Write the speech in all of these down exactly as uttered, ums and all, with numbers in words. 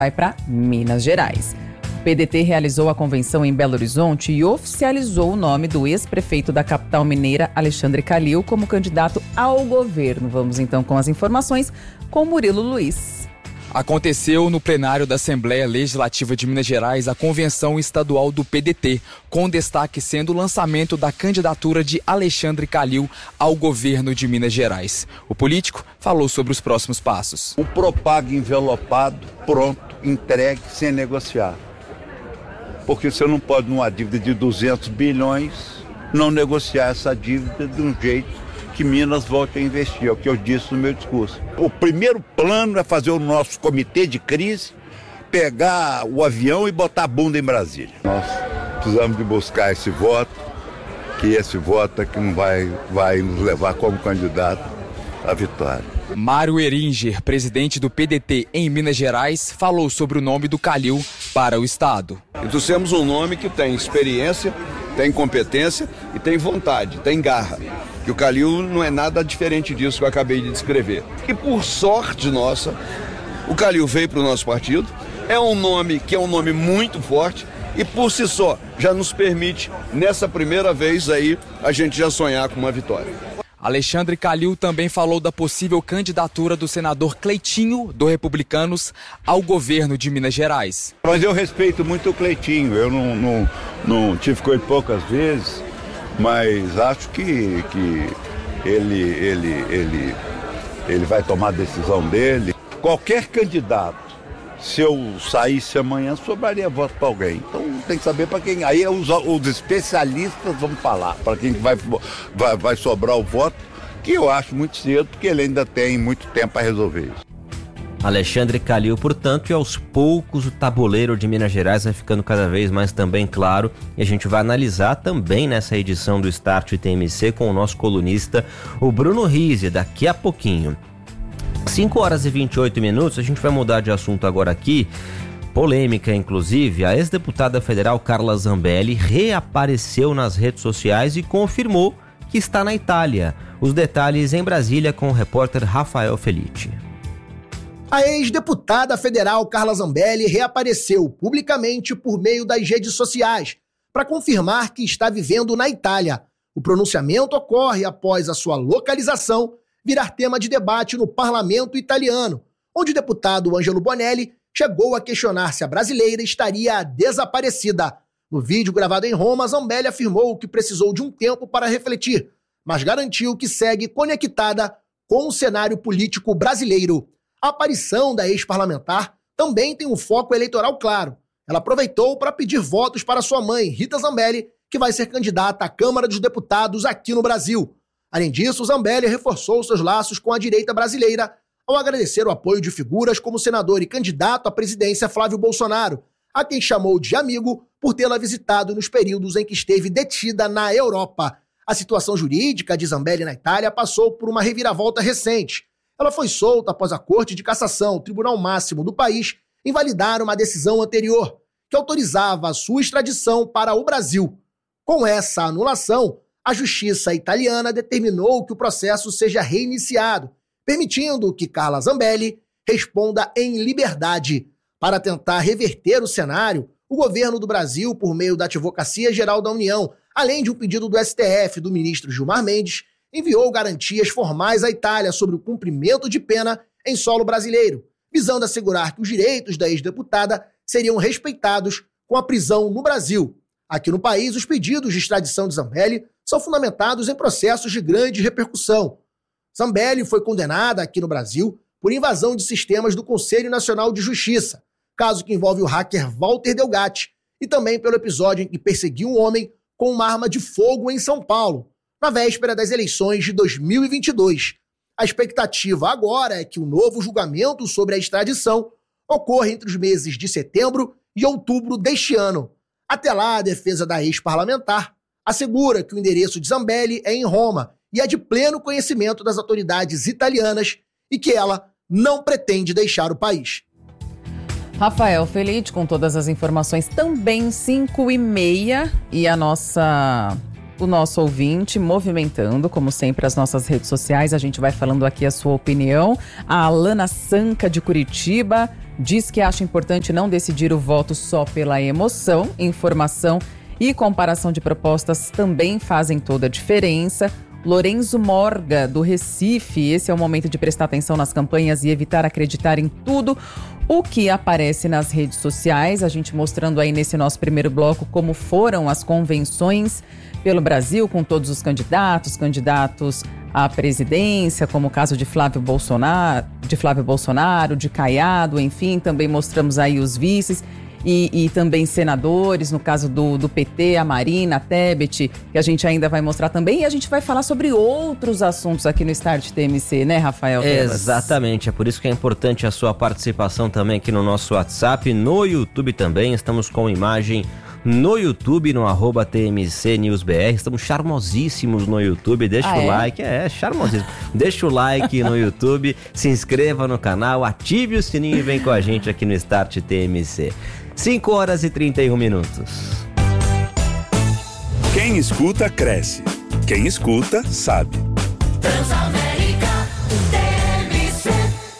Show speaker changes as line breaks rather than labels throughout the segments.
vai para Minas Gerais. O P D T realizou a convenção em Belo Horizonte e oficializou o nome do ex-prefeito da capital mineira, Alexandre Calil, como candidato ao governo. Vamos então com as informações com Murilo Luiz.
Aconteceu no plenário da Assembleia Legislativa de Minas Gerais a convenção estadual do P D T, com destaque sendo o lançamento da candidatura de Alexandre Calil ao governo de Minas Gerais. O político falou sobre os próximos passos.
O Propag envelopado, pronto, entregue, sem negociar. Porque você não pode, numa dívida de duzentos bilhões, não negociar essa dívida de um jeito que Minas volte a investir, é o que eu disse no meu discurso. O primeiro plano é fazer o nosso comitê de crise, pegar o avião e botar a bunda em Brasília. Nós precisamos de buscar esse voto, que esse voto é que não vai, vai nos levar como candidato à vitória.
Mário Eringer, presidente do P D T em Minas Gerais, falou sobre o nome do Calil para o estado.
Nós temos um nome que tem experiência, tem competência e tem vontade, tem garra. Que o Calil não é nada diferente disso que eu acabei de descrever. E por sorte nossa, o Calil veio para o nosso partido, é um nome que é um nome muito forte e por si só já nos permite, nessa primeira vez aí, a gente já sonhar com uma vitória.
Alexandre Calil também falou da possível candidatura do senador Cleitinho, do Republicanos, ao governo de Minas Gerais.
Mas eu respeito muito o Cleitinho, eu não, não, não tive com ele poucas vezes, mas acho que, que ele, ele, ele, ele vai tomar a decisão dele. Qualquer candidato, se eu saísse amanhã, sobraria voto para alguém. Então tem que saber para quem. Aí os, os especialistas vão falar para quem vai, vai, vai sobrar o voto, que eu acho muito cedo, porque ele ainda tem muito tempo para resolver isso.
Alexandre Calil, portanto, e aos poucos o tabuleiro de Minas Gerais vai ficando cada vez mais também claro, e a gente vai analisar também nessa edição do Start T M C com o nosso colunista, o Bruno Rizzi, daqui a pouquinho. cinco horas e vinte e oito minutos, a gente vai mudar de assunto agora aqui, polêmica inclusive. A ex-deputada federal Carla Zambelli reapareceu nas redes sociais e confirmou que está na Itália. Os detalhes em Brasília com o repórter Rafael Felitti.
A ex-deputada federal Carla Zambelli reapareceu publicamente por meio das redes sociais para confirmar que está vivendo na Itália. O pronunciamento ocorre após a sua localização virar tema de debate no parlamento italiano, onde o deputado Angelo Bonelli chegou a questionar se a brasileira estaria desaparecida. No vídeo gravado em Roma, Zambelli afirmou que precisou de um tempo para refletir, mas garantiu que segue conectada com o cenário político brasileiro. A aparição da ex-parlamentar também tem um foco eleitoral claro. Ela aproveitou para pedir votos para sua mãe, Rita Zambelli, que vai ser candidata à Câmara dos Deputados aqui no Brasil. Além disso, Zambelli reforçou seus laços com a direita brasileira ao agradecer o apoio de figuras como o senador e candidato à presidência Flávio Bolsonaro, a quem chamou de amigo por tê-la visitado nos períodos em que esteve detida na Europa. A situação jurídica de Zambelli na Itália passou por uma reviravolta recente. Ela foi solta após a Corte de Cassação, o tribunal máximo do país, invalidar uma decisão anterior, que autorizava a sua extradição para o Brasil. Com essa anulação, a justiça italiana determinou que o processo seja reiniciado, permitindo que Carla Zambelli responda em liberdade. Para tentar reverter o cenário, o governo do Brasil, por meio da Advocacia Geral da União, além de um pedido do S T F do ministro Gilmar Mendes, enviou garantias formais à Itália sobre o cumprimento de pena em solo brasileiro, visando assegurar que os direitos da ex-deputada seriam respeitados com a prisão no Brasil. Aqui no país, os pedidos de extradição de Zambelli são fundamentados em processos de grande repercussão. Zambelli foi condenada aqui no Brasil por invasão de sistemas do Conselho Nacional de Justiça, caso que envolve o hacker Walter Delgatti, e também pelo episódio em que perseguiu um homem com uma arma de fogo em São Paulo, na véspera das eleições de dois mil e vinte e dois. A expectativa agora é que o novo julgamento sobre a extradição ocorra entre os meses de setembro e outubro deste ano. Até lá, a defesa da ex-parlamentar assegura que o endereço de Zambelli é em Roma e é de pleno conhecimento das autoridades italianas e que ela não pretende deixar o país.
Rafael Felitti com todas as informações, também cinco e meia, e a nossa... o nosso ouvinte movimentando, como sempre, as nossas redes sociais. A gente vai falando aqui a sua opinião. A Alana Sanca, de Curitiba, diz que acha importante não decidir o voto só pela emoção, informação e comparação de propostas também fazem toda a diferença. Lorenzo Morga, do Recife, esse é o momento de prestar atenção nas campanhas e evitar acreditar em tudo o que aparece nas redes sociais. A gente mostrando aí nesse nosso primeiro bloco como foram as convenções pelo Brasil, com todos os candidatos, candidatos à presidência, como o caso de Flávio Bolsonaro, de Flávio Bolsonaro, de Caiado, enfim, também mostramos aí os vices. E, e também senadores, no caso do, do P T, a Marina, a Tebet, que a gente ainda vai mostrar também. E a gente vai falar sobre outros assuntos aqui no Start T M C, né, Rafael?
Exatamente, é por isso que é importante a sua participação também aqui no nosso WhatsApp, no YouTube também. Estamos com imagem no YouTube, no arroba T M C News B R. Estamos charmosíssimos no YouTube. Deixa ah, o é? like. É, charmosíssimo. Deixa o like no YouTube, se inscreva no canal, ative o sininho e vem com a gente aqui no Start T M C. cinco horas e trinta e um minutos.
Quem escuta, cresce. Quem escuta, sabe.
Transamérica T M C.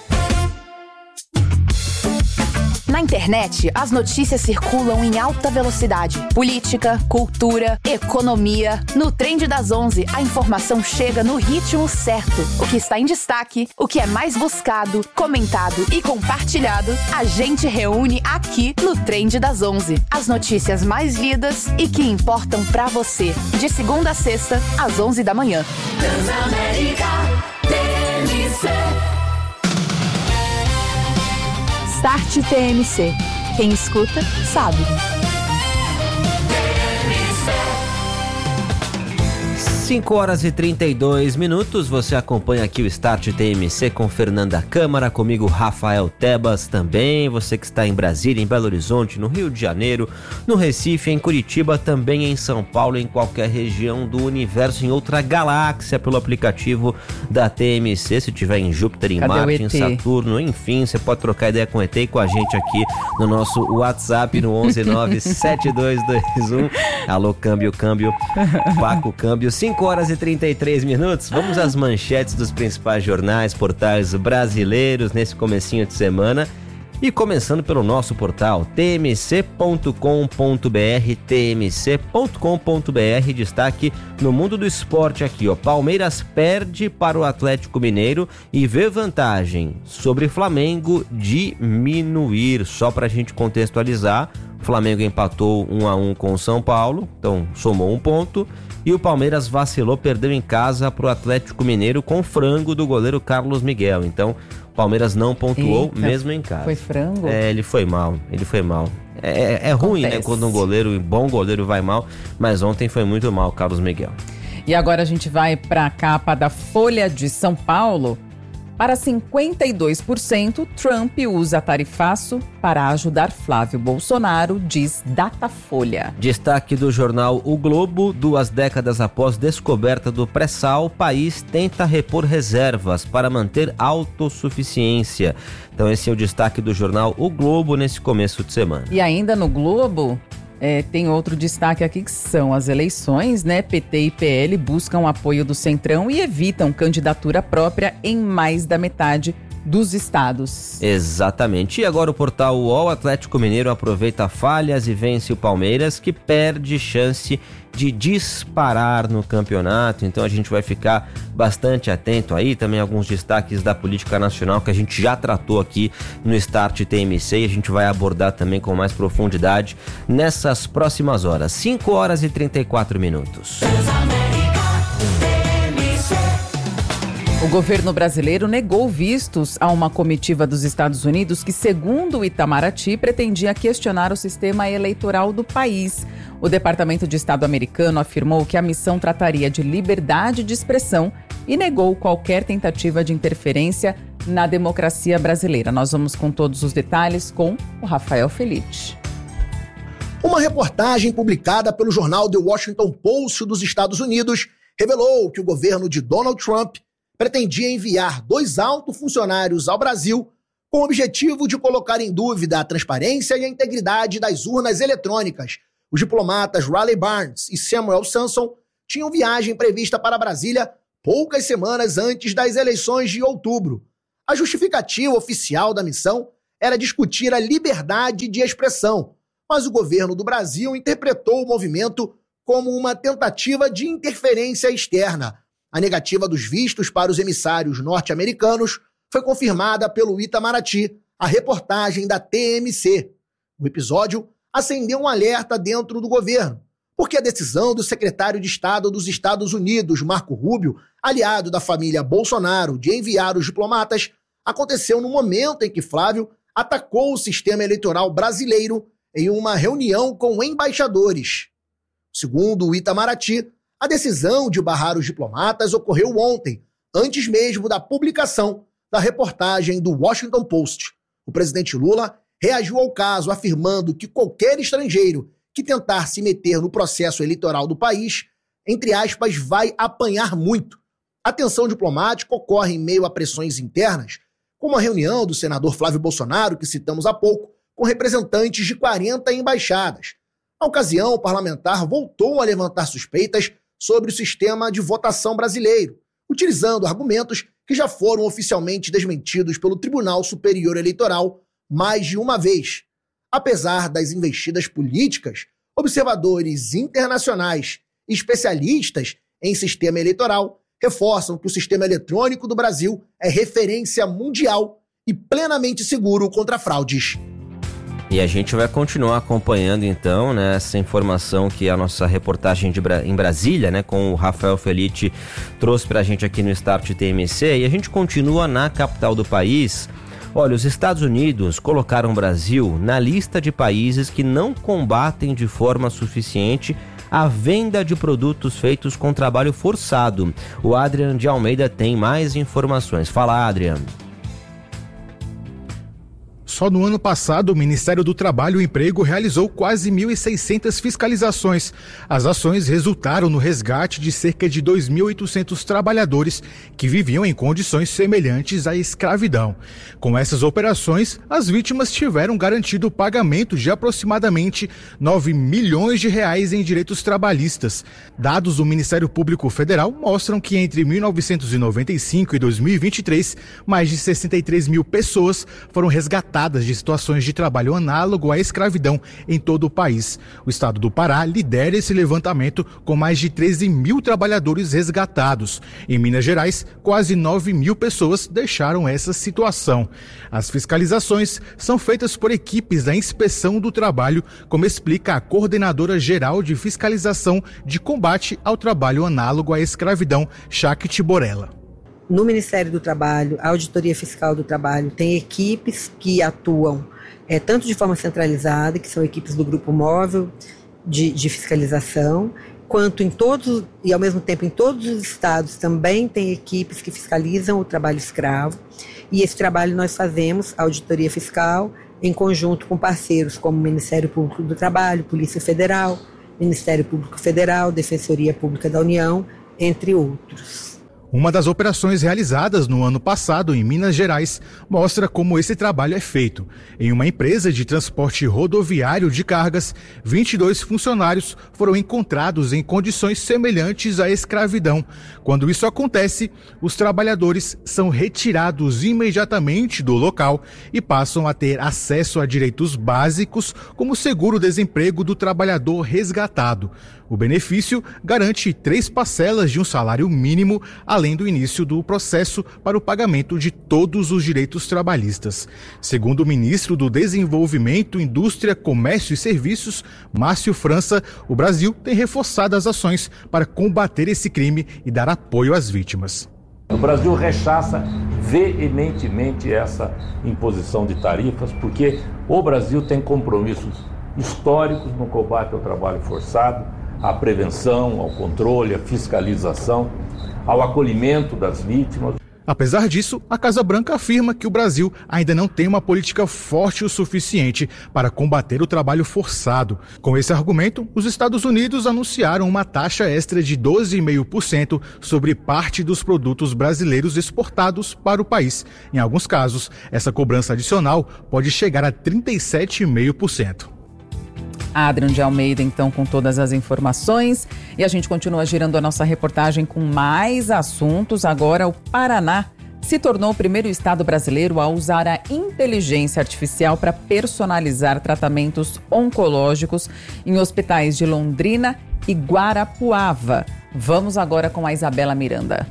Na internet, as notícias circulam em alta velocidade. Política, cultura, economia. No Trend das onze, a informação chega no ritmo certo. O que está em destaque, o que é mais buscado, comentado e compartilhado, a gente reúne aqui no Trend das onze. As notícias mais lidas e que importam pra você. De segunda a sexta, às onze da manhã. Transamérica T M C. Start T M C. Quem escuta, sabe.
cinco horas e trinta e dois minutos, você acompanha aqui o Start T M C com Fernanda Câmara, comigo Rafael Tebas também, você que está em Brasília, em Belo Horizonte, no Rio de Janeiro, no Recife, em Curitiba, também em São Paulo, em qualquer região do universo, em outra galáxia, pelo aplicativo da T M C, se tiver em Júpiter, em
Cadê
Marte, em Saturno, enfim, você pode trocar ideia com o E T e com a gente aqui no nosso WhatsApp no onze nove sete dois dois um. Alô, câmbio, câmbio, Paco, câmbio, cinco horas e trinta e três minutos. Vamos às manchetes dos principais jornais, portais brasileiros nesse comecinho de semana. E começando pelo nosso portal t m c ponto com ponto b r, t m c ponto com ponto b r, destaque no mundo do esporte aqui, ó. Palmeiras perde para o Atlético Mineiro e vê vantagem sobre Flamengo diminuir. Só para a gente contextualizar, o Flamengo empatou um a um com o São Paulo, então somou um ponto. E o Palmeiras vacilou, perdeu em casa para o Atlético Mineiro com frango do goleiro Carlos Miguel. Então, o Palmeiras não pontuou. Eita, mesmo em casa.
Foi frango?
É, ele foi mal, ele foi mal. É, é ruim, né, quando um goleiro, um bom goleiro vai mal, mas ontem foi muito mal o Carlos Miguel.
E agora a gente vai para a capa da Folha de São Paulo. Para cinquenta e dois por cento, Trump usa tarifaço para ajudar Flávio Bolsonaro, diz Datafolha.
Destaque do jornal O Globo: duas décadas após descoberta do pré-sal, o país tenta repor reservas para manter autossuficiência. Então esse é o destaque do jornal O Globo nesse começo de semana.
E ainda no Globo, é, tem outro destaque aqui que são as eleições, né? P T e P L buscam apoio do Centrão e evitam candidatura própria em mais da metade dos estados.
Exatamente. E agora o portal U O L: Atlético Mineiro aproveita falhas e vence o Palmeiras, que perde chance de disparar no campeonato. Então a gente vai ficar bastante atento aí. Também alguns destaques da política nacional que a gente já tratou aqui no Start T M C e a gente vai abordar também com mais profundidade nessas próximas horas. cinco horas e trinta e quatro minutos.
O governo brasileiro negou vistos a uma comitiva dos Estados Unidos que, segundo o Itamaraty, pretendia questionar o sistema eleitoral do país. O Departamento de Estado americano afirmou que a missão trataria de liberdade de expressão e negou qualquer tentativa de interferência na democracia brasileira. Nós vamos com todos os detalhes com o Rafael Felite.
Uma reportagem publicada pelo jornal The Washington Post dos Estados Unidos revelou que o governo de Donald Trump pretendia enviar dois altos funcionários ao Brasil com o objetivo de colocar em dúvida a transparência e a integridade das urnas eletrônicas. Os diplomatas Riley Barnes e Samuel Sanson tinham viagem prevista para Brasília poucas semanas antes das eleições de outubro. A justificativa oficial da missão era discutir a liberdade de expressão, mas o governo do Brasil interpretou o movimento como uma tentativa de interferência externa. A negativa dos vistos para os emissários norte-americanos foi confirmada pelo Itamaraty, a reportagem da T M C. O episódio acendeu um alerta dentro do governo, porque a decisão do secretário de Estado dos Estados Unidos, Marco Rubio, aliado da família Bolsonaro, de enviar os diplomatas, aconteceu no momento em que Flávio atacou o sistema eleitoral brasileiro em uma reunião com embaixadores. Segundo o Itamaraty, a decisão de barrar os diplomatas ocorreu ontem, antes mesmo da publicação da reportagem do Washington Post. O presidente Lula reagiu ao caso, afirmando que qualquer estrangeiro que tentar se meter no processo eleitoral do país, entre aspas, vai apanhar muito. A tensão diplomática ocorre em meio a pressões internas, como a reunião do senador Flávio Bolsonaro, que citamos há pouco, com representantes de quarenta embaixadas. Na ocasião, o parlamentar voltou a levantar suspeitas sobre o sistema de votação brasileiro, utilizando argumentos que já foram oficialmente desmentidos pelo Tribunal Superior Eleitoral mais de uma vez. Apesar das investidas políticas, observadores internacionais e especialistas em sistema eleitoral reforçam que o sistema eletrônico do Brasil é referência mundial e plenamente seguro contra fraudes.
E a gente vai continuar acompanhando então, né, essa informação que a nossa reportagem de Bra- em Brasília, né, com o Rafael Felitti trouxe pra gente aqui no Start T M C, e a gente continua na capital do país. Olha, os Estados Unidos colocaram o Brasil na lista de países que não combatem de forma suficiente a venda de produtos feitos com trabalho forçado. O Adrian de Almeida tem mais informações. Fala, Adrian.
Só no ano passado, o Ministério do Trabalho e Emprego realizou quase mil e seiscentas fiscalizações. As ações resultaram no resgate de cerca de dois mil e oitocentos trabalhadores que viviam em condições semelhantes à escravidão. Com essas operações, as vítimas tiveram garantido o pagamento de aproximadamente nove milhões de reais em direitos trabalhistas. Dados do Ministério Público Federal mostram que entre mil novecentos e noventa e cinco e dois mil e vinte e três, mais de sessenta e três mil pessoas foram resgatadas de situações de trabalho análogo à escravidão em todo o país. O estado do Pará lidera esse levantamento com mais de treze mil trabalhadores resgatados. Em Minas Gerais, quase nove mil pessoas deixaram essa situação. As fiscalizações são feitas por equipes da Inspeção do Trabalho, como explica a coordenadora geral de fiscalização de combate ao trabalho análogo à escravidão, Shakti Borella.
No Ministério do Trabalho, a Auditoria Fiscal do Trabalho tem equipes que atuam é, tanto de forma centralizada, que são equipes do Grupo Móvel de, de Fiscalização, quanto em todos, e ao mesmo tempo em todos os estados também tem equipes que fiscalizam o trabalho escravo. E esse trabalho nós fazemos, a Auditoria Fiscal, em conjunto com parceiros como o Ministério Público do Trabalho, Polícia Federal, Ministério Público Federal, Defensoria Pública da União, entre outros.
Uma das operações realizadas no ano passado em Minas Gerais mostra como esse trabalho é feito. Em uma empresa de transporte rodoviário de cargas, vinte e dois funcionários foram encontrados em condições semelhantes à escravidão. Quando isso acontece, os trabalhadores são retirados imediatamente do local e passam a ter acesso a direitos básicos, como o seguro-desemprego do trabalhador resgatado. O benefício garante três parcelas de um salário mínimo, além do início do processo para o pagamento de todos os direitos trabalhistas. Segundo o ministro do Desenvolvimento, Indústria, Comércio e Serviços, Márcio França, o Brasil tem reforçado as ações para combater esse crime e dar apoio às vítimas.
O Brasil rechaça veementemente essa imposição de tarifas, porque o Brasil tem compromissos históricos no combate ao trabalho forçado, à prevenção, ao controle, à fiscalização, ao acolhimento das vítimas.
Apesar disso, a Casa Branca afirma que o Brasil ainda não tem uma política forte o suficiente para combater o trabalho forçado. Com esse argumento, os Estados Unidos anunciaram uma taxa extra de doze vírgula cinco por cento sobre parte dos produtos brasileiros exportados para o país. Em alguns casos, essa cobrança adicional pode chegar a trinta e sete vírgula cinco por cento.
Adrian de Almeida, então, com todas as informações. E a gente continua girando a nossa reportagem com mais assuntos. Agora, o Paraná se tornou o primeiro estado brasileiro a usar a inteligência artificial para personalizar tratamentos oncológicos em hospitais de Londrina e Guarapuava. Vamos agora com a Isabela Miranda.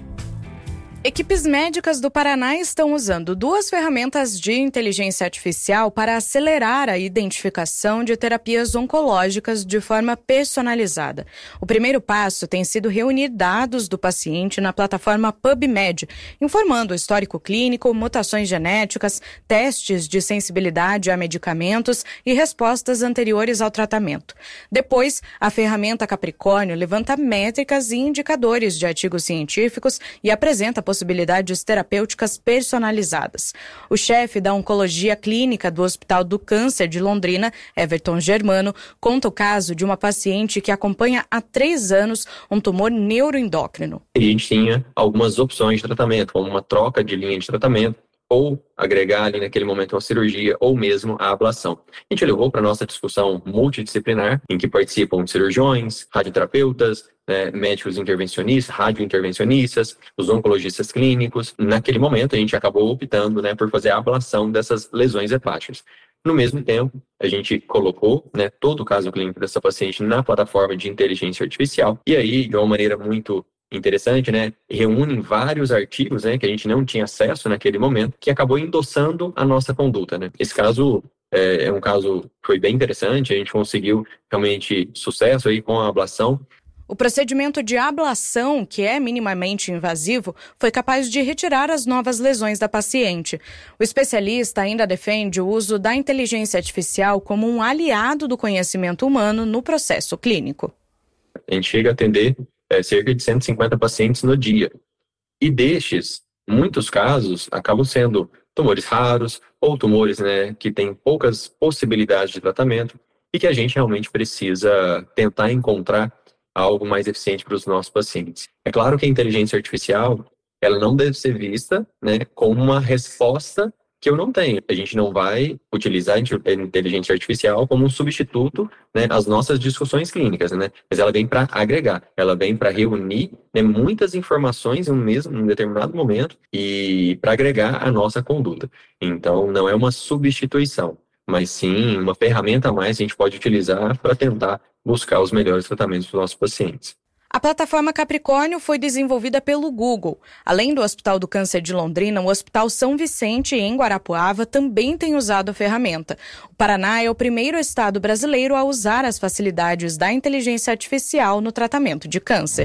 Equipes médicas do Paraná estão usando duas ferramentas de inteligência artificial para acelerar a identificação de terapias oncológicas de forma personalizada. O primeiro passo tem sido reunir dados do paciente na plataforma PubMed, informando o histórico clínico, mutações genéticas, testes de sensibilidade a medicamentos e respostas anteriores ao tratamento. Depois, a ferramenta Capricórnio levanta métricas e indicadores de artigos científicos e apresenta possibilidades terapêuticas personalizadas. O chefe da Oncologia Clínica do Hospital do Câncer de Londrina, Everton Germano, conta o caso de uma paciente que acompanha há três anos um tumor neuroendócrino.
A gente tinha algumas opções de tratamento, como uma troca de linha de tratamento, ou agregar ali naquele momento uma cirurgia, ou mesmo a ablação. A gente levou para a nossa discussão multidisciplinar, em que participam cirurgiões, radioterapeutas, né, médicos intervencionistas, radiointervencionistas, os oncologistas clínicos. Naquele momento, a gente acabou optando, né, por fazer a ablação dessas lesões hepáticas. No mesmo tempo, a gente colocou, né, todo o caso clínico dessa paciente na plataforma de inteligência artificial, e aí, de uma maneira muito interessante, né, reúne vários artigos, né, que a gente não tinha acesso naquele momento, que acabou endossando a nossa conduta, né. Esse caso é, é um caso que foi bem interessante, a gente conseguiu realmente sucesso aí com a ablação.
O procedimento de ablação, que é minimamente invasivo, foi capaz de retirar as novas lesões da paciente. O especialista ainda defende o uso da inteligência artificial como um aliado do conhecimento humano no processo clínico.
A gente chega a atender é, cerca de cento e cinquenta pacientes no dia. E destes, muitos casos acabam sendo tumores raros ou tumores, né, que têm poucas possibilidades de tratamento e que a gente realmente precisa tentar encontrar algo mais eficiente para os nossos pacientes. É claro que a inteligência artificial, ela não deve ser vista, né, como uma resposta que eu não tenho. A gente não vai utilizar a inteligência artificial como um substituto, né, às nossas discussões clínicas, né? Mas ela vem para agregar, ela vem para reunir, né, muitas informações em um mesmo, em um determinado momento e para agregar a nossa conduta. Então, não é uma substituição, mas sim uma ferramenta a mais que a gente pode utilizar para tentar buscar os melhores tratamentos para os nossos pacientes.
A plataforma Capricórnio foi desenvolvida pelo Google. Além do Hospital do Câncer de Londrina, o Hospital São Vicente, em Guarapuava, também tem usado a ferramenta. O Paraná é o primeiro estado brasileiro a usar as facilidades da inteligência artificial no tratamento de câncer.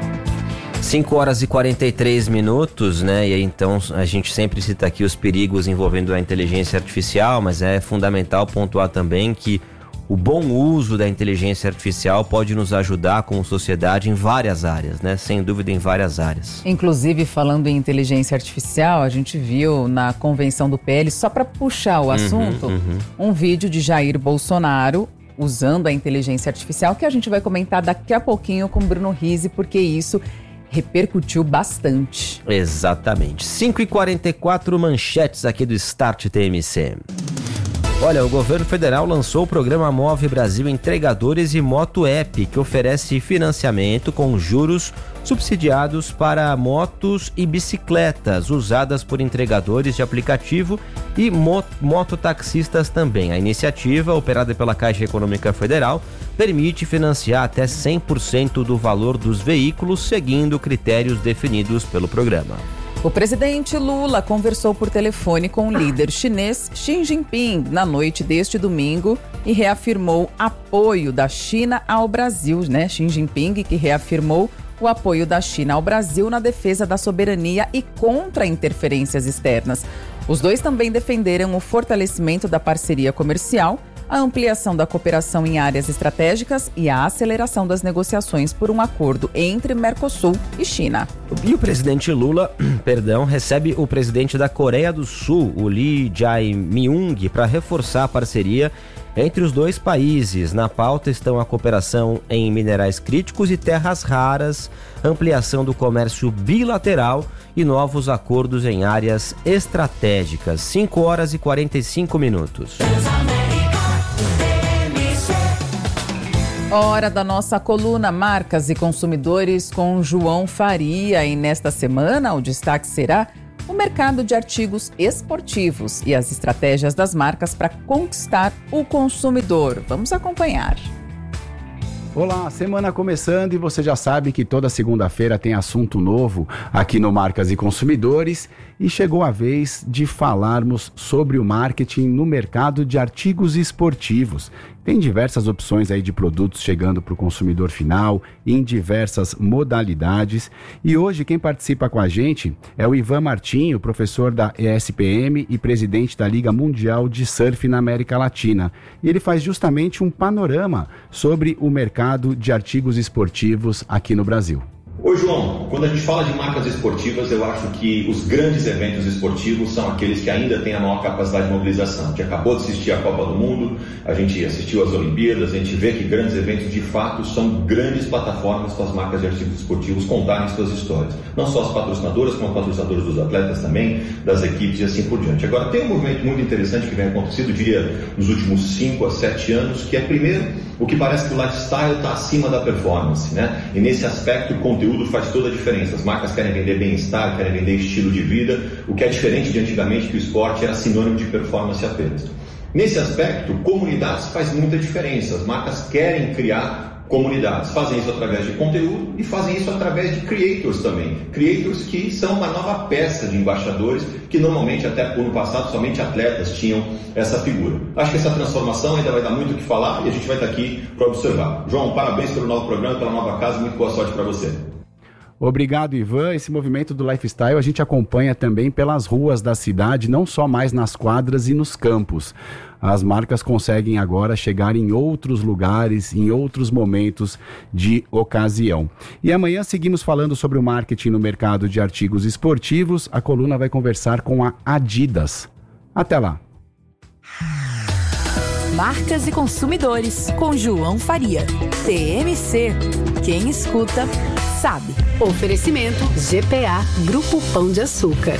cinco horas e quarenta e três minutos, né? E aí, então, a gente sempre cita aqui os perigos envolvendo a inteligência artificial, mas é fundamental pontuar também que o bom uso da inteligência artificial pode nos ajudar como sociedade em várias áreas, né? Sem dúvida, em várias áreas.
Inclusive, falando em inteligência artificial, a gente viu na convenção do P L, só para puxar o assunto, uhum, uhum. um vídeo de Jair Bolsonaro usando a inteligência artificial, que a gente vai comentar daqui a pouquinho com Bruno Rizzi, porque isso repercutiu bastante.
Exatamente. cinco e quarenta e quatro, manchetes aqui do Start T M C. Olha, o governo federal lançou o programa Move Brasil Entregadores e Moto App, que oferece financiamento com juros subsidiados para motos e bicicletas usadas por entregadores de aplicativo e mot- mototaxistas também. A iniciativa, operada pela Caixa Econômica Federal, permite financiar até cem por cento do valor dos veículos, seguindo critérios definidos pelo programa.
O presidente Lula conversou por telefone com o líder chinês Xi Jinping na noite deste domingo e reafirmou apoio da China ao Brasil, né? Xi Jinping, que reafirmou o apoio da China ao Brasil na defesa da soberania e contra interferências externas. Os dois também defenderam o fortalecimento da parceria comercial, a ampliação da cooperação em áreas estratégicas e a aceleração das negociações por um acordo entre Mercosul e China.
E o presidente Lula, perdão, recebe o presidente da Coreia do Sul, o Lee Jae-myung, para reforçar a parceria entre os dois países. Na pauta estão a cooperação em minerais críticos e terras raras, ampliação do comércio bilateral e novos acordos em áreas estratégicas. cinco horas e quarenta e cinco minutos.
Hora da nossa coluna Marcas e Consumidores com João Faria. E nesta semana o destaque será o o mercado de artigos esportivos e as estratégias das marcas para conquistar o consumidor. Vamos acompanhar.
Olá, semana começando e você já sabe que toda segunda-feira tem assunto novo aqui no Marcas e Consumidores e chegou a vez de falarmos sobre o marketing no mercado de artigos esportivos. Tem diversas opções aí de produtos chegando para o consumidor final em diversas modalidades e hoje quem participa com a gente é o Ivan Martinho, professor da E S P M e presidente da Liga Mundial de Surf na América Latina. E ele faz justamente um panorama sobre o mercado de artigos esportivos aqui no Brasil.
Oi, João. Quando a gente fala de marcas esportivas, eu acho que os grandes eventos esportivos são aqueles que ainda têm a maior capacidade de mobilização. A gente acabou de assistir a Copa do Mundo, a gente assistiu às Olimpíadas, a gente vê que grandes eventos de fato são grandes plataformas para as marcas de artigos esportivos contarem suas histórias. Não só as patrocinadoras, como os patrocinadores dos atletas também, das equipes e assim por diante. Agora, tem um movimento muito interessante que vem acontecendo, eu diria, nos últimos cinco a sete anos, que é, primeiro, o que parece que o lifestyle está acima da performance, né? E nesse aspecto, o conteúdo faz toda a diferença. As marcas querem vender bem-estar, querem vender estilo de vida, o que é diferente de antigamente, que o esporte era sinônimo de performance apenas. Nesse aspecto, comunidades faz muita diferença. As marcas querem criar comunidades, fazem isso através de conteúdo e fazem isso através de creators também. Creators que são uma nova peça de embaixadores que normalmente, até no passado, somente atletas tinham essa figura. Acho que essa transformação ainda vai dar muito o que falar e a gente vai estar aqui para observar. João, parabéns pelo novo programa, pela nova casa, muito boa sorte para você.
Obrigado, Ivan. Esse movimento do lifestyle a gente acompanha também pelas ruas da cidade, não só mais nas quadras e nos campos. As marcas conseguem agora chegar em outros lugares, em outros momentos de ocasião. E amanhã seguimos falando sobre o marketing no mercado de artigos esportivos. A coluna vai conversar com a Adidas. Até lá.
Marcas e Consumidores, com João Faria. T M C. Quem escuta, sabe. Oferecimento G P A, Grupo Pão de Açúcar.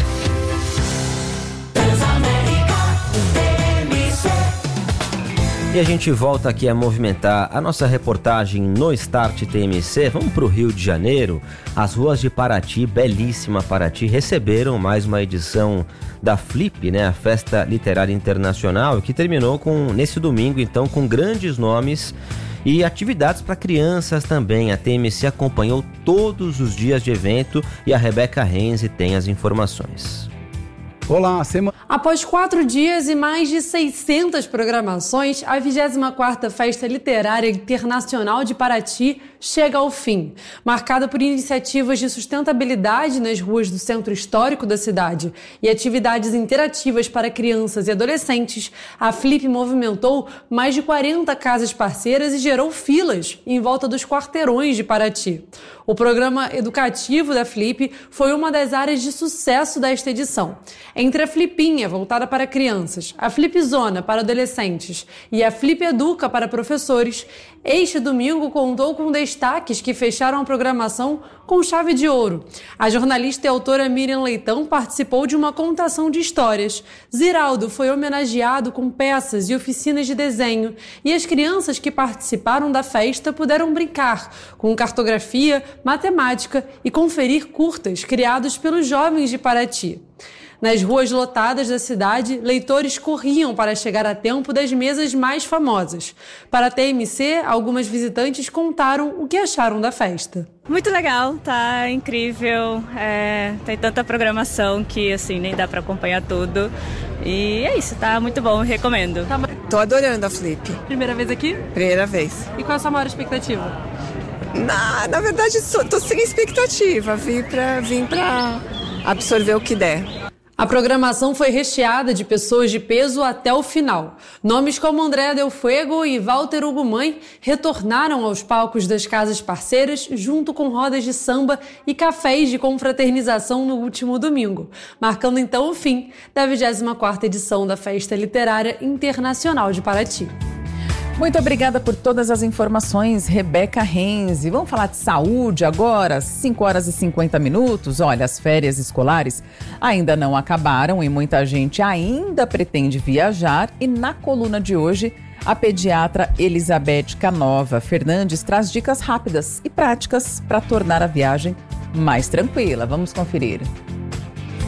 E a gente volta aqui a movimentar a nossa reportagem no Start T M C. Vamos para o Rio de Janeiro. As ruas de Paraty, belíssima Paraty, receberam mais uma edição da Flip, né, a Festa Literária Internacional, que terminou com, nesse domingo, então, com grandes nomes e atividades para crianças também. A T M C acompanhou todos os dias de evento e a Rebeca Renzi tem as informações.
Olá, semana...
Após quatro dias e mais de seiscentas programações, a vigésima quarta Festa Literária Internacional de Paraty chega ao fim. Marcada por iniciativas de sustentabilidade nas ruas do centro histórico da cidade e atividades interativas para crianças e adolescentes, a Flip movimentou mais de quarenta casas parceiras e gerou filas em volta dos quarteirões de Paraty. O programa educativo da Flip foi uma das áreas de sucesso desta edição. Entre a Flipinha, voltada para crianças, a Flipzona para adolescentes e a Flip Educa para professores, este domingo contou com destaques que fecharam a programação com chave de ouro. A jornalista e autora Miriam Leitão participou de uma contação de histórias. Ziraldo foi homenageado com peças e oficinas de desenho, e as crianças que participaram da festa puderam brincar com cartografia, matemática e conferir curtas criados pelos jovens de Paraty. Nas ruas lotadas da cidade, leitores corriam para chegar a tempo das mesas mais famosas. Para a T M C, algumas visitantes contaram o que acharam da festa.
Muito legal, tá incrível, é, tem tanta programação que assim nem dá para acompanhar tudo. E é isso, tá muito bom, recomendo.
Tá, tô adorando a Flip.
Primeira vez aqui?
Primeira vez.
E qual é a sua maior expectativa?
Na, na verdade, sou, tô sem expectativa, vim pra, vim pra absorver o que der.
A programação foi recheada de pessoas de peso até o final. Nomes como André Del Fuego e Walter Ugumãe retornaram aos palcos das casas parceiras junto com rodas de samba e cafés de confraternização no último domingo, marcando então o fim da vigésima quarta edição da Festa Literária Internacional de Paraty.
Muito obrigada por todas as informações, Rebeca Renzi. Vamos falar de saúde agora, cinco horas e cinquenta minutos. Olha, as férias escolares ainda não acabaram e muita gente ainda pretende viajar. E na coluna de hoje, a pediatra Elizabeth Canova Fernandes traz dicas rápidas e práticas para tornar a viagem mais tranquila. Vamos conferir.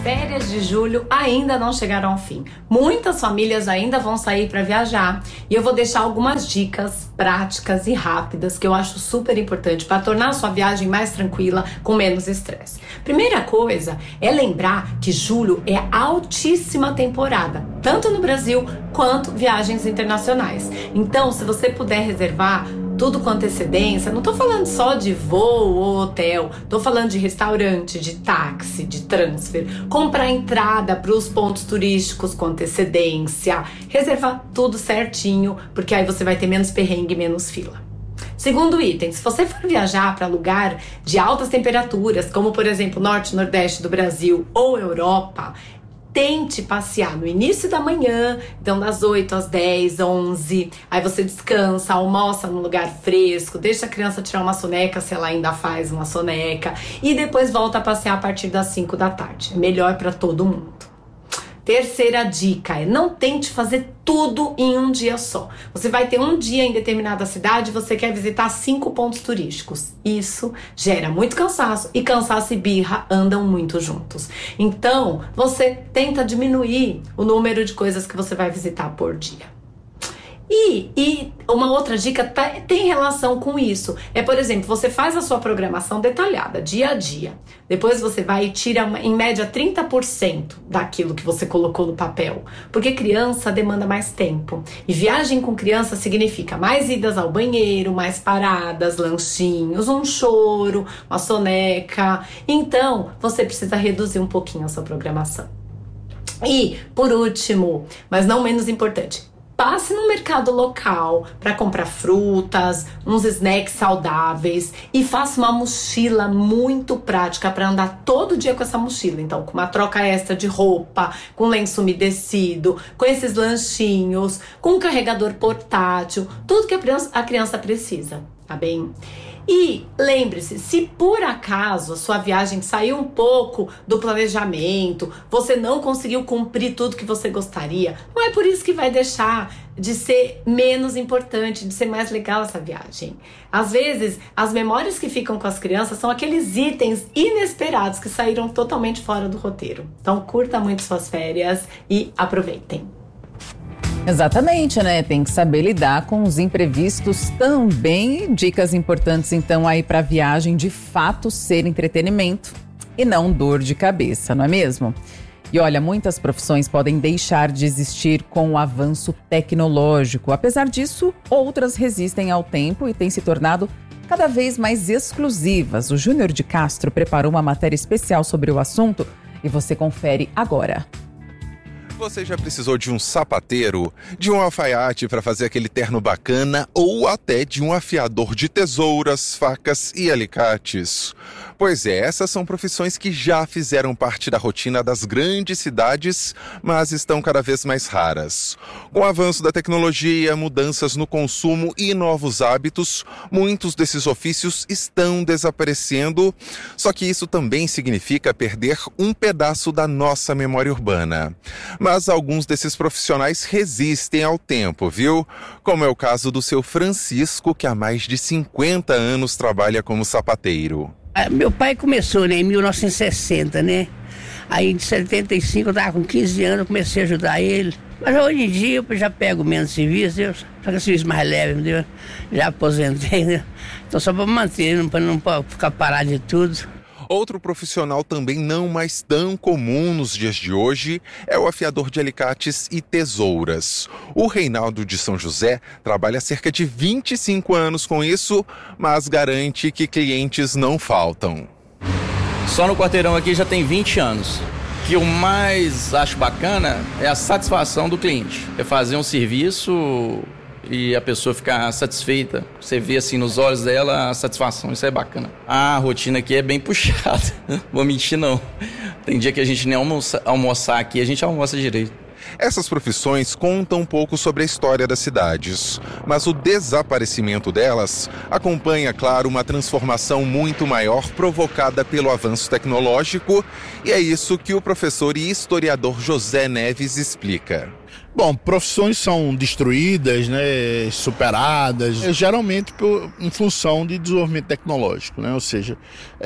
férias de julho ainda não chegaram ao fim. Muitas famílias ainda vão sair para viajar e eu vou deixar algumas dicas práticas e rápidas que eu acho super importante para tornar a sua viagem mais tranquila, com menos estresse. Primeira coisa é lembrar que julho é altíssima temporada, tanto no Brasil quanto viagens internacionais. Então, se você puder reservar tudo com antecedência, não tô falando só de voo ou hotel, tô falando de restaurante, de táxi, de transfer, comprar entrada para os pontos turísticos com antecedência, reservar tudo certinho, porque aí você vai ter menos perrengue e menos fila. Segundo item, se você for viajar para lugar de altas temperaturas, como por exemplo Norte e Nordeste do Brasil ou Europa, tente passear no início da manhã, então das oito às dez, onze, aí você descansa, almoça num lugar fresco, deixa a criança tirar uma soneca, se ela ainda faz uma soneca, e depois volta a passear a partir das cinco da tarde. É melhor para todo mundo. Terceira dica é não tente fazer tudo em um dia só. Você vai ter um dia em determinada cidade e você quer visitar cinco pontos turísticos. Isso gera muito cansaço e cansaço e birra andam muito juntos. Então, você tenta diminuir o número de coisas que você vai visitar por dia. E, e uma outra dica tá, tem relação com isso. É, por exemplo, você faz a sua programação detalhada, dia a dia. Depois você vai e tira, em média, trinta por cento daquilo que você colocou no papel. Porque criança demanda mais tempo. E viagem com criança significa mais idas ao banheiro, mais paradas, lanchinhos, um choro, uma soneca. Então, você precisa reduzir um pouquinho a sua programação. E, por último, mas não menos importante, passe no mercado local para comprar frutas, uns snacks saudáveis e faça uma mochila muito prática para andar todo dia com essa mochila. Então, com uma troca extra de roupa, com lenço umedecido, com esses lanchinhos, com um carregador portátil, tudo que a criança, a criança precisa, tá bem? E lembre-se, se por acaso a sua viagem saiu um pouco do planejamento, você não conseguiu cumprir tudo que você gostaria, não é por isso que vai deixar de ser menos importante, de ser mais legal essa viagem. Às vezes, as memórias que ficam com as crianças são aqueles itens inesperados que saíram totalmente fora do roteiro. Então, curta muito suas férias e aproveitem.
Exatamente, né? Tem que saber lidar com os imprevistos também. Dicas importantes, então, aí para viagem de fato ser entretenimento e não dor de cabeça, não é mesmo? E olha, muitas profissões podem deixar de existir com o avanço tecnológico. Apesar disso, outras resistem ao tempo e têm se tornado cada vez mais exclusivas. O Júnior de Castro preparou uma matéria especial sobre o assunto e você confere agora.
Você já precisou de um sapateiro, de um alfaiate para fazer aquele terno bacana ou até de um afiador de tesouras, facas e alicates? Pois é, essas são profissões que já fizeram parte da rotina das grandes cidades, mas estão cada vez mais raras. Com o avanço da tecnologia, mudanças no consumo e novos hábitos, muitos desses ofícios estão desaparecendo, só que isso também significa perder um pedaço da nossa memória urbana. Mas alguns desses profissionais resistem ao tempo, viu? Como é o caso do seu Francisco, que há mais de cinquenta anos trabalha como sapateiro.
Meu pai começou, né, em mil novecentos e sessenta, né? Aí em setenta e cinco eu tava com quinze anos, eu comecei a ajudar ele. Mas hoje em dia eu já pego menos serviço, eu, só que serviço mais leve, entendeu? Já aposentei, né? Então só para manter, para não pra ficar parado de tudo.
Outro profissional também não mais tão comum nos dias de hoje é o afiador de alicates e tesouras. O Reinaldo de São José trabalha há cerca de vinte e cinco anos com isso, mas garante que clientes não faltam.
Só no quarteirão aqui já tem vinte anos. O que eu mais acho bacana é a satisfação do cliente. É fazer um serviço e a pessoa ficar satisfeita. Você vê assim nos olhos dela a satisfação, isso é bacana. A rotina aqui é bem puxada, vou mentir não. Tem dia que a gente nem almoça, almoçar aqui, a gente almoça direito.
Essas profissões contam um pouco sobre a história das cidades, mas o desaparecimento delas acompanha, claro, uma transformação muito maior provocada pelo avanço tecnológico, e é isso que o professor e historiador José Neves explica.
Bom, profissões são destruídas, né, superadas, é, geralmente por, em função de desenvolvimento tecnológico, né? Ou seja,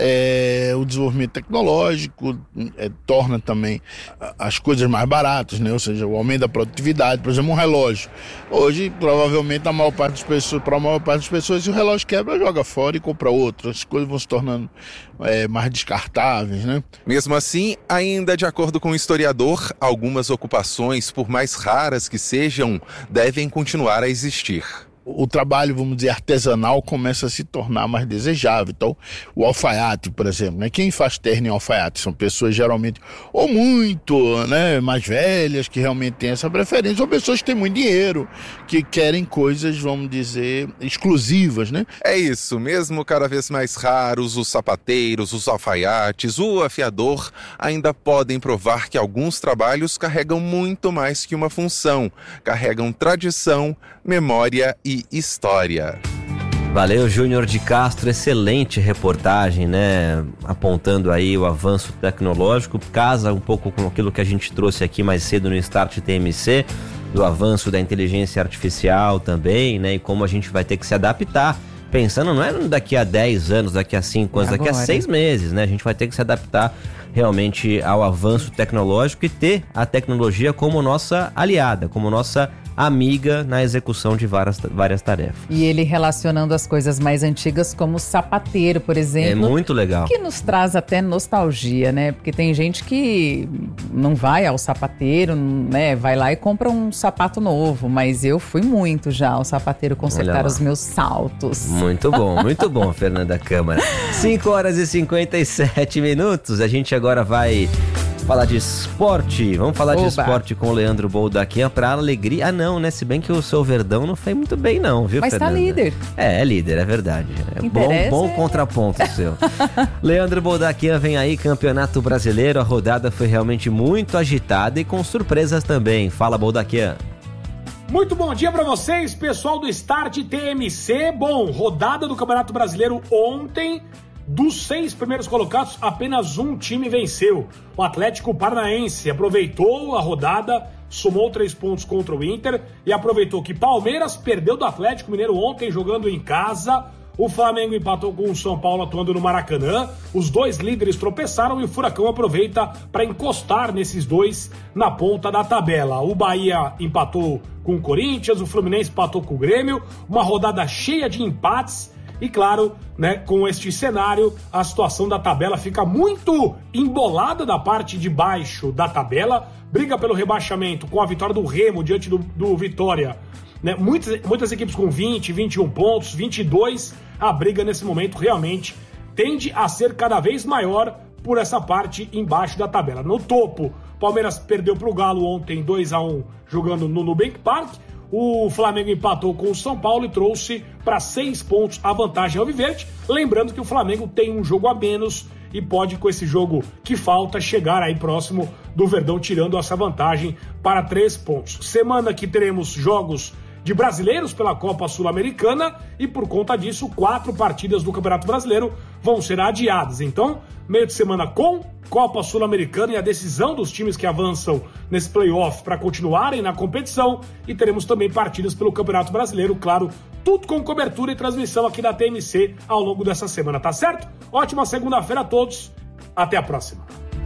é, o desenvolvimento tecnológico é, torna também as coisas mais baratas, né? Ou seja, o aumento da produtividade. Por exemplo, um relógio. Hoje, provavelmente, a maior parte das pessoas, para a maior parte das pessoas, se o relógio quebra, joga fora e compra outro. As coisas vão se tornando é, mais descartáveis, né?
Mesmo assim, ainda de acordo com o historiador, algumas ocupações, por mais raras que sejam, devem continuar a existir.
O trabalho, vamos dizer, artesanal começa a se tornar mais desejável. Então, o alfaiate, por exemplo, né? Quem faz terno em alfaiate são pessoas geralmente ou muito, né, mais velhas, que realmente têm essa preferência, ou pessoas que têm muito dinheiro, que querem coisas, vamos dizer, exclusivas, né?
É isso, mesmo cada vez mais raros, os sapateiros, os alfaiates, o afiador ainda podem provar que alguns trabalhos carregam muito mais que uma função, carregam tradição, memória e história.
Valeu, Júnior de Castro, excelente reportagem, né? Apontando aí o avanço tecnológico, casa um pouco com aquilo que a gente trouxe aqui mais cedo no Start T M C, do avanço da inteligência artificial também, né? E como a gente vai ter que se adaptar, pensando não é daqui a dez anos, daqui a cinco anos, daqui a seis meses, né? A gente vai ter que se adaptar realmente ao avanço tecnológico e ter a tecnologia como nossa aliada, como nossa amiga na execução de várias, várias tarefas.
E ele relacionando as coisas mais antigas como o sapateiro, por exemplo.
É muito legal.
Que nos traz até nostalgia, né? Porque tem gente que não vai ao sapateiro, né? Vai lá e compra um sapato novo. Mas eu fui muito já ao sapateiro consertar os meus saltos.
Muito bom, muito bom, Fernanda Câmara. cinco horas e cinquenta e sete minutos. A gente agora vai falar de esporte. Vamos falar Oba. de esporte com o Leandro Boldaquian para alegria. Ah, não, né? Se bem que o seu Verdão não foi muito bem, não, viu,
Mas
Fernanda?
tá líder.
É, é líder, é verdade. É bom, bom é... contraponto seu. Leandro Boldaquian vem aí, Campeonato Brasileiro. A rodada foi realmente muito agitada e com surpresas também. Fala, Boldaquian.
Muito bom dia para vocês, pessoal do Start T M C. Bom, rodada do Campeonato Brasileiro ontem. Dos seis primeiros colocados, apenas um time venceu. O Atlético Paranaense aproveitou a rodada, somou três pontos contra o Inter e aproveitou que Palmeiras perdeu do Atlético Mineiro ontem jogando em casa. O Flamengo empatou com o São Paulo atuando no Maracanã. Os dois líderes tropeçaram e o Furacão aproveita para encostar nesses dois na ponta da tabela. O Bahia empatou com o Corinthians, o Fluminense empatou com o Grêmio. Uma rodada cheia de empates. E claro, né, com este cenário, a situação da tabela fica muito embolada da parte de baixo da tabela. Briga pelo rebaixamento com a vitória do Remo diante do, do Vitória. Né, muitas, muitas equipes com vinte, vinte e um pontos, vinte e dois. A briga nesse momento realmente tende a ser cada vez maior por essa parte embaixo da tabela. No topo, Palmeiras perdeu para o Galo ontem dois a um jogando no Nubank Park. O Flamengo empatou com o São Paulo e trouxe para seis pontos a vantagem alviverde. Lembrando que o Flamengo tem um jogo a menos e pode, com esse jogo que falta, chegar aí próximo do Verdão, tirando essa vantagem para três pontos. Semana que teremos jogos de brasileiros pela Copa Sul-Americana e, por conta disso, quatro partidas do Campeonato Brasileiro vão ser adiadas. Então, meio de semana com Copa Sul-Americana e a decisão dos times que avançam nesse playoff para continuarem na competição, e teremos também partidas pelo Campeonato Brasileiro, claro, tudo com cobertura e transmissão aqui da T M C ao longo dessa semana, tá certo? Ótima segunda-feira a todos, até a próxima.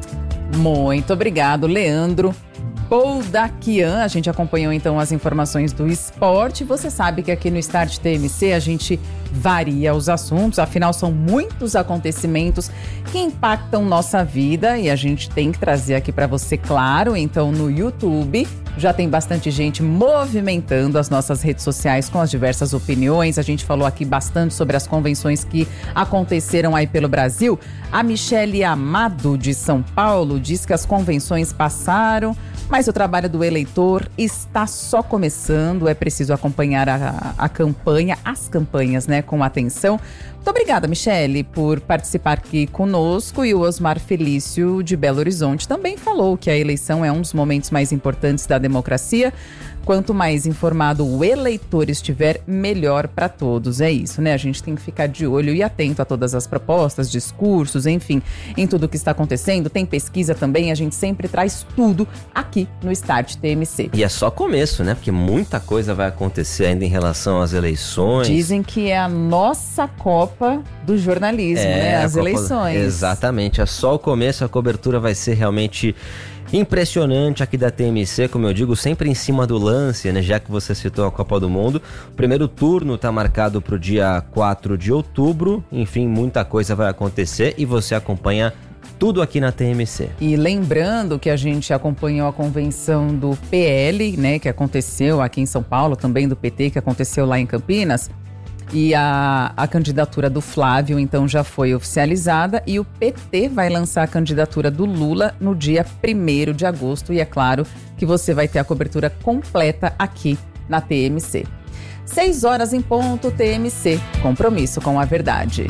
Muito obrigado, Leandro Boldaquian. A gente acompanhou então as informações do esporte. Você sabe que aqui no Start T M C a gente varia os assuntos, afinal são muitos acontecimentos que impactam nossa vida e a gente tem que trazer aqui para você, claro. Então no YouTube já tem bastante gente movimentando as nossas redes sociais com as diversas opiniões. A gente falou aqui bastante sobre as convenções que aconteceram aí pelo Brasil. A Michele Amado, de São Paulo, diz que as convenções passaram, mas o trabalho do eleitor está só começando. É preciso acompanhar a, a campanha, as campanhas, né, com atenção. Muito obrigada, Michele, por participar aqui conosco. E o Osmar Felício, de Belo Horizonte, também falou que a eleição é um dos momentos mais importantes da democracia. Quanto mais informado o eleitor estiver, melhor para todos. É isso, né? A gente tem que ficar de olho e atento a todas as propostas, discursos, enfim, em tudo que está acontecendo. Tem pesquisa também, a gente sempre traz tudo aqui no Start T M C.
E é só começo, né? Porque muita coisa vai acontecer ainda em relação às eleições.
Dizem que é a nossa Copa do jornalismo,
é,
né? As
Copa...
eleições.
Exatamente, é só o começo, a cobertura vai ser realmente impressionante aqui da T M C, como eu digo, sempre em cima do lance, né? Já que você citou a Copa do Mundo. O primeiro turno está marcado para o dia quatro de outubro. Enfim, muita coisa vai acontecer e você acompanha tudo aqui na T M C.
E lembrando que a gente acompanhou a convenção do P L, né? Que aconteceu aqui em São Paulo, também do P T, que aconteceu lá em Campinas. E a, a candidatura do Flávio, então, já foi oficializada e o P T vai lançar a candidatura do Lula no dia primeiro de agosto. E é claro que você vai ter a cobertura completa aqui na T M C. Seis horas em ponto, T M C. Compromisso com a verdade.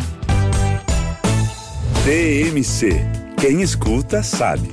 T M C. Quem escuta, sabe.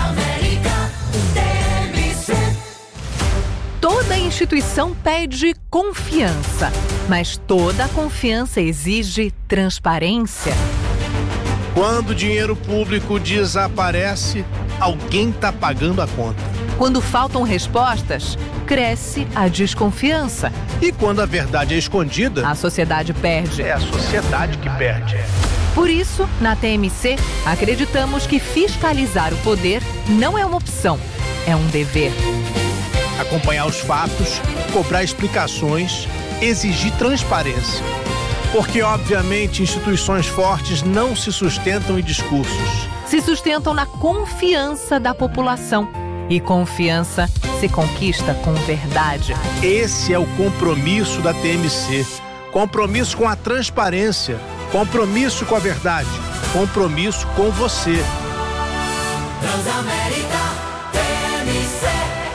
Toda instituição pede confiança, mas toda confiança exige transparência.
Quando o dinheiro público desaparece, alguém está pagando a conta.
Quando faltam respostas, cresce a desconfiança.
E quando a verdade é escondida,
a sociedade perde.
É a sociedade que perde.
Por isso, na T M C, acreditamos que fiscalizar o poder não é uma opção, é um dever.
Acompanhar os fatos, cobrar explicações, exigir transparência. Porque, obviamente, instituições fortes não se sustentam em discursos.
Se sustentam na confiança da população. E confiança se conquista com verdade.
Esse é o compromisso da T M C. Compromisso com a transparência. Compromisso com a verdade. Compromisso com você.
Transamérica T M C.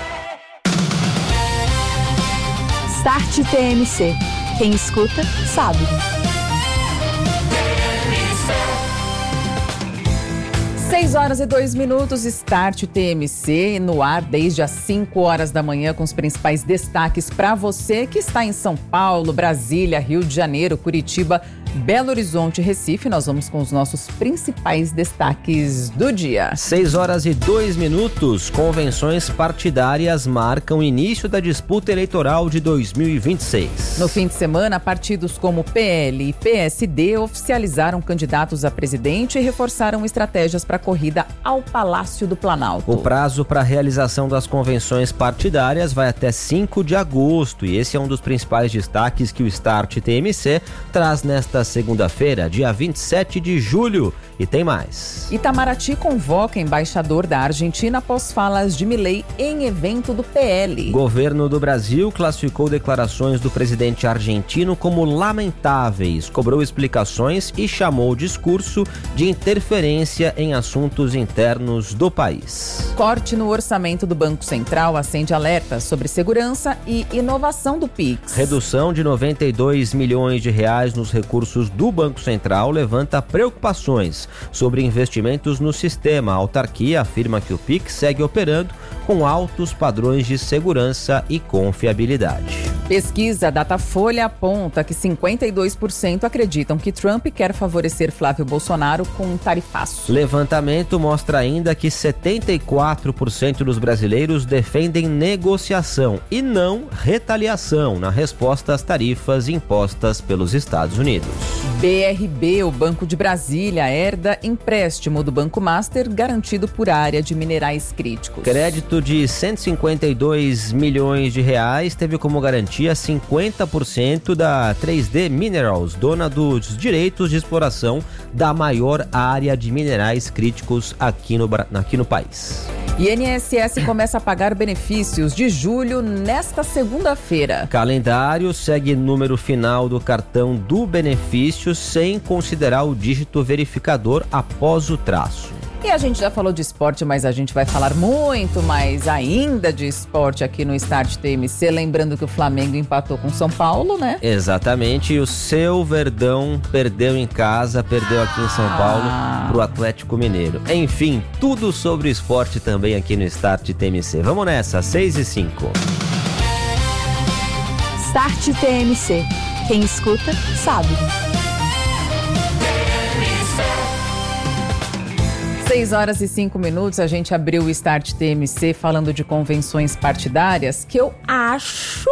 Start T M C. Quem escuta, sabe.
seis horas e dois minutos, Start T M C no ar desde as cinco horas da manhã com os principais destaques para você que está em São Paulo, Brasília, Rio de Janeiro, Curitiba, Belo Horizonte e Recife. Nós vamos com os nossos principais destaques do dia.
seis horas e dois minutos. Convenções partidárias marcam o início da disputa eleitoral de dois mil e vinte e seis.
No fim de semana, partidos como P L e P S D oficializaram candidatos a presidente e reforçaram estratégias para a corrida ao Palácio do Planalto.
O prazo para a realização das convenções partidárias vai até cinco de agosto e esse é um dos principais destaques que o Start T M C traz nesta segunda-feira, dia vinte e sete de julho. E tem mais.
Itamaraty convoca embaixador da Argentina após falas de Milei em evento do P L.
Governo do Brasil classificou declarações do presidente argentino como lamentáveis, cobrou explicações e chamou o discurso de interferência em assuntos internos do país.
Corte no orçamento do Banco Central acende alertas sobre segurança e inovação do Pix.
Redução de noventa e dois milhões de reais nos recursos do Banco Central levanta preocupações sobre investimentos no sistema. A autarquia afirma que o Pix segue operando com altos padrões de segurança e confiabilidade.
Pesquisa Datafolha aponta que cinquenta e dois por cento acreditam que Trump quer favorecer Flávio Bolsonaro com um tarifaço.
Levantamento mostra ainda que setenta e quatro por cento dos brasileiros defendem negociação e não retaliação na resposta às tarifas impostas pelos Estados Unidos.
B R B, o Banco de Brasília, herda empréstimo do Banco Master garantido por área de minerais críticos.
Crédito de cento e cinquenta e dois milhões de reais teve como garantia cinquenta por cento da três D Minerals, dona dos direitos de exploração da maior área de minerais críticos aqui no, aqui no país.
I N S S começa a pagar benefícios de julho nesta segunda-feira.
Calendário segue número final do cartão do benefício sem considerar o dígito verificador após o traço.
E a gente já falou de esporte, mas a gente vai falar muito mais ainda de esporte aqui no Start T M C. Lembrando que o Flamengo empatou com São Paulo, né?
Exatamente. E o seu Verdão perdeu em casa, perdeu aqui em São Paulo ah. pro Atlético Mineiro. Enfim, tudo sobre esporte também aqui no Start T M C. Vamos nessa, seis e cinco.
Start T M C. Quem escuta, sabe.
seis horas e cinco minutos, a gente abriu o Start T M C falando de convenções partidárias, que eu acho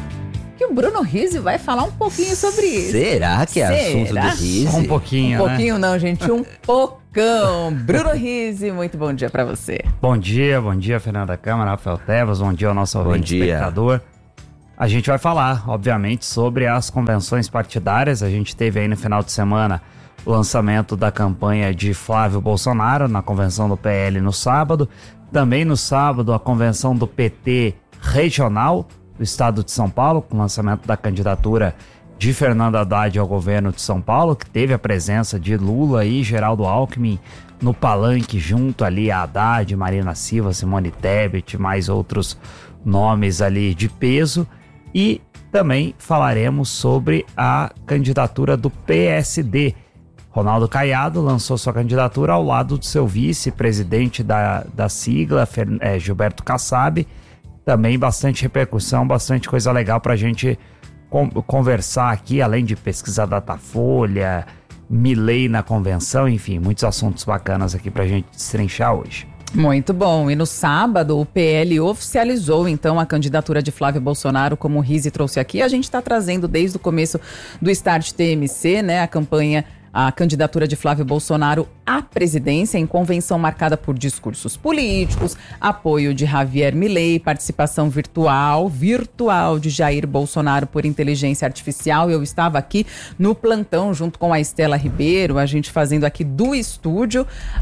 que o Bruno Rizzi vai falar um pouquinho sobre isso.
Será que é
Será?
assunto do Rizzi?
Um pouquinho,
Um
né?
pouquinho não, gente, um pocão. Bruno Rizzi, muito bom dia pra você.
Bom dia, bom dia, Fernanda Câmara, Rafael Tebas, bom dia ao nosso ouvinte espectador. A gente vai falar, obviamente, sobre as convenções partidárias. A gente teve aí no final de semana o lançamento da campanha de Flávio Bolsonaro na convenção do P L no sábado. Também no sábado, a convenção do P T regional do estado de São Paulo, com o lançamento da candidatura de Fernando Haddad ao governo de São Paulo, que teve a presença de Lula e Geraldo Alckmin no palanque junto ali a Haddad, Marina Silva, Simone Tebet, mais outros nomes ali de peso. E também falaremos sobre a candidatura do P S D. Ronaldo Caiado lançou sua candidatura ao lado do seu vice-presidente da, da sigla, Fer, é, Gilberto Kassab. Também bastante repercussão, bastante coisa legal para a gente com, conversar aqui, além de pesquisar Datafolha, Milei na convenção, enfim, muitos assuntos bacanas aqui para a gente destrinchar hoje.
Muito bom. E no sábado, o P L oficializou, então, a candidatura de Flávio Bolsonaro, como o Rizzi trouxe aqui. A gente está trazendo desde o começo do Start T M C, né, a campanha, a candidatura de Flávio Bolsonaro à presidência, em convenção marcada por discursos políticos, apoio de Javier Milei, participação virtual, virtual de Jair Bolsonaro por inteligência artificial. Eu estava aqui no plantão junto com a Estela Ribeiro, a gente fazendo aqui do estúdio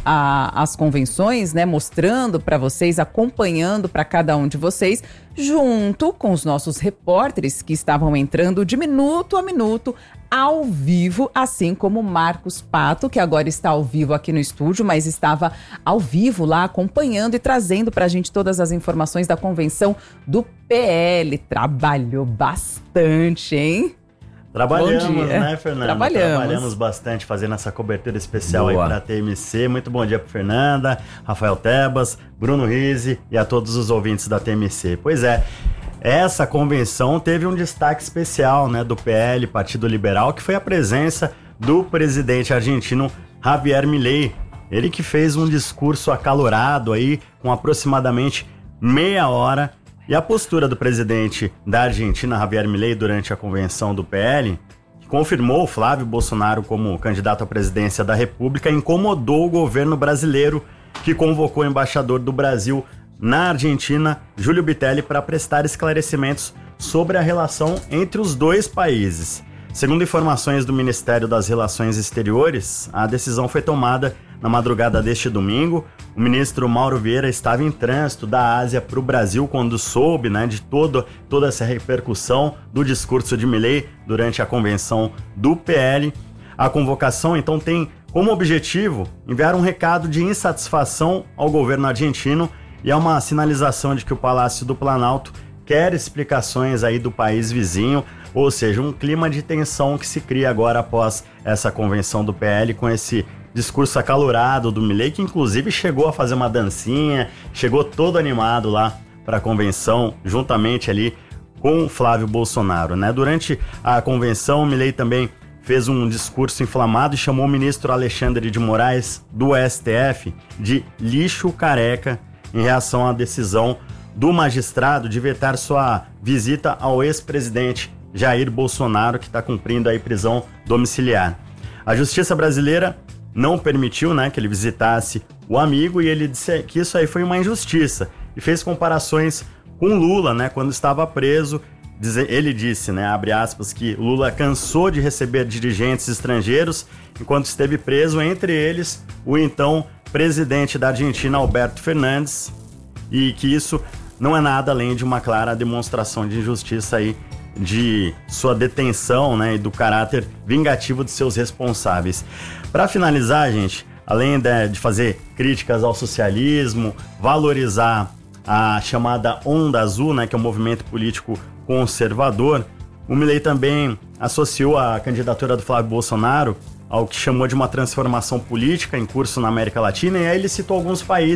a, as convenções, né, mostrando para vocês, acompanhando para cada um de vocês, junto com os nossos repórteres que estavam entrando de minuto a minuto ao vivo, assim como Marcos Pato, que agora está ao vivo aqui no estúdio, mas estava ao vivo lá acompanhando e trazendo pra gente todas as informações da convenção do P L. Trabalhou bastante, hein?
Trabalhamos, né, Fernanda?
Trabalhamos.
Trabalhamos bastante fazendo essa cobertura especial
Boa.
aí para a T M C. Muito bom dia para Fernanda, Rafael Tebas, Bruno Rizzi e a todos os ouvintes da T M C. Pois é, essa convenção teve um destaque especial, né, do P L, Partido Liberal, que foi a presença do presidente argentino Javier Milei. Ele que fez um discurso acalorado aí, com aproximadamente meia hora. E a postura do presidente da Argentina, Javier Milei, durante a convenção do P L, que confirmou Flávio Bolsonaro como candidato à presidência da República, incomodou o governo brasileiro, que convocou o embaixador do Brasil na Argentina, Júlio Bitelli, para prestar esclarecimentos sobre a relação entre os dois países. Segundo informações do Ministério das Relações Exteriores, a decisão foi tomada na madrugada deste domingo. O ministro Mauro Vieira estava em trânsito da Ásia para o Brasil quando soube, né, de todo, toda essa repercussão do discurso de Milei durante a convenção do P L. A convocação, então, tem como objetivo enviar um recado de insatisfação ao governo argentino e é uma sinalização de que o Palácio do Planalto quer explicações aí do país vizinho, ou seja, um clima de tensão que se cria agora após essa convenção do P L com esse discurso acalorado do Milei, que inclusive chegou a fazer uma dancinha, chegou todo animado lá para a convenção, juntamente ali com Flávio Bolsonaro, né? Durante a convenção, o Milei também fez um discurso inflamado e chamou o ministro Alexandre de Moraes do S T F de lixo careca em reação à decisão do magistrado de vetar sua visita ao ex-presidente Jair Bolsonaro, que está cumprindo aí prisão domiciliar. A justiça brasileira não permitiu, né, que ele visitasse o amigo e ele disse que isso aí foi uma injustiça e fez comparações com Lula, né, quando estava preso. Ele disse, né, abre aspas, que Lula cansou de receber dirigentes estrangeiros enquanto esteve preso, entre eles o então presidente da Argentina, Alberto Fernandes, e que isso não é nada além de uma clara demonstração de injustiça aí, de sua detenção, né, e do caráter vingativo de seus responsáveis. Para finalizar, gente, além de, de fazer críticas ao socialismo, valorizar a chamada Onda Azul, né, que é um movimento político conservador, o Milei também associou a candidatura do Flávio Bolsonaro ao que chamou de uma transformação política em curso na América Latina, e aí ele citou alguns países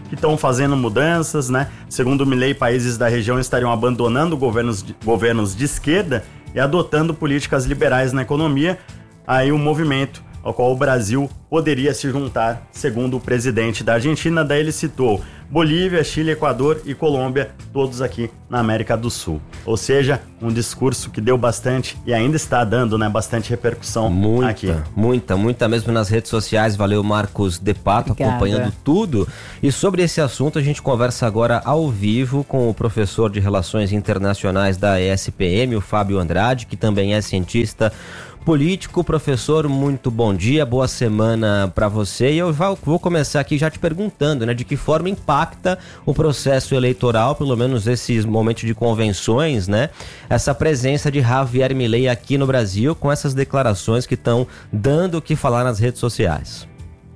que estão fazendo mudanças, né? Segundo o Milei, países da região estariam abandonando governos de, governos de esquerda e adotando políticas liberais na economia. Aí um movimento ao qual o Brasil poderia se juntar, segundo o presidente da Argentina. Daí ele citou Bolívia, Chile, Equador e Colômbia, todos aqui na América do Sul. Ou seja, um discurso que deu bastante e ainda está dando, né, bastante repercussão
muita,
aqui.
Muita, muita mesmo nas redes sociais. Valeu, Marcos De Pato, Obrigada. acompanhando tudo. E sobre esse assunto a gente conversa agora ao vivo com o professor de Relações Internacionais da E S P M, o Fábio Andrade, que também é cientista político. Professor, muito bom dia, boa semana para você. E eu vou começar aqui já te perguntando, né, de que forma impacta o processo eleitoral, pelo menos esses momentos de convenções, né, essa presença de Javier Milei aqui no Brasil, com essas declarações que estão dando o que falar nas redes sociais.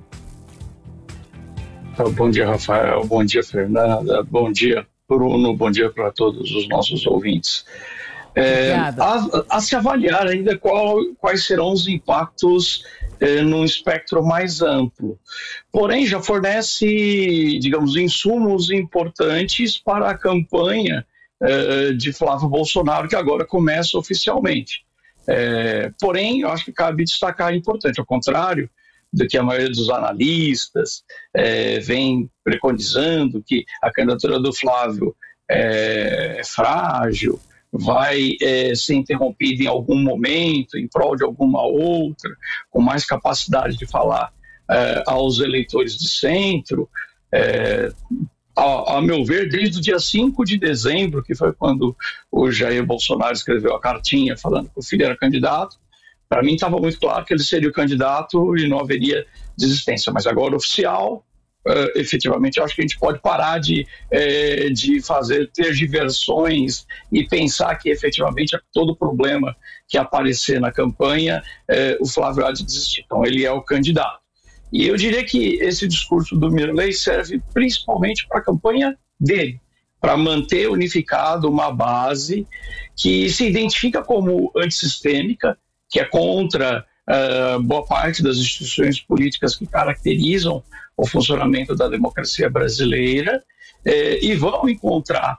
Bom dia, Rafael, bom dia, Fernanda, bom dia, Bruno, bom dia para todos os nossos ouvintes. É, a, a se avaliar ainda qual, quais serão os impactos é, num espectro mais amplo. Porém, já fornece, digamos, insumos importantes para a campanha é, de Flávio Bolsonaro, que agora começa oficialmente. É, porém, eu acho que cabe destacar importante, ao contrário do que a maioria dos analistas é, vem preconizando, que a candidatura do Flávio é, é frágil, vai é, ser interrompida em algum momento, em prol de alguma outra, com mais capacidade de falar é, aos eleitores de centro. É, a, a meu ver, desde o dia cinco de dezembro, que foi quando o Jair Bolsonaro escreveu a cartinha falando que o filho era candidato, para mim estava muito claro que ele seria o candidato e não haveria desistência. Mas agora, oficial, Uh, efetivamente, eu acho que a gente pode parar de, eh, de fazer tergiversões e pensar que efetivamente todo problema que aparecer na campanha, eh, o Flávio há de desistir. Então, ele é o candidato. E eu diria que esse discurso do Milei serve principalmente para a campanha dele, para manter unificado uma base que se identifica como antissistêmica, que é contra uh, boa parte das instituições políticas que caracterizam o funcionamento da democracia brasileira, eh, e vão encontrar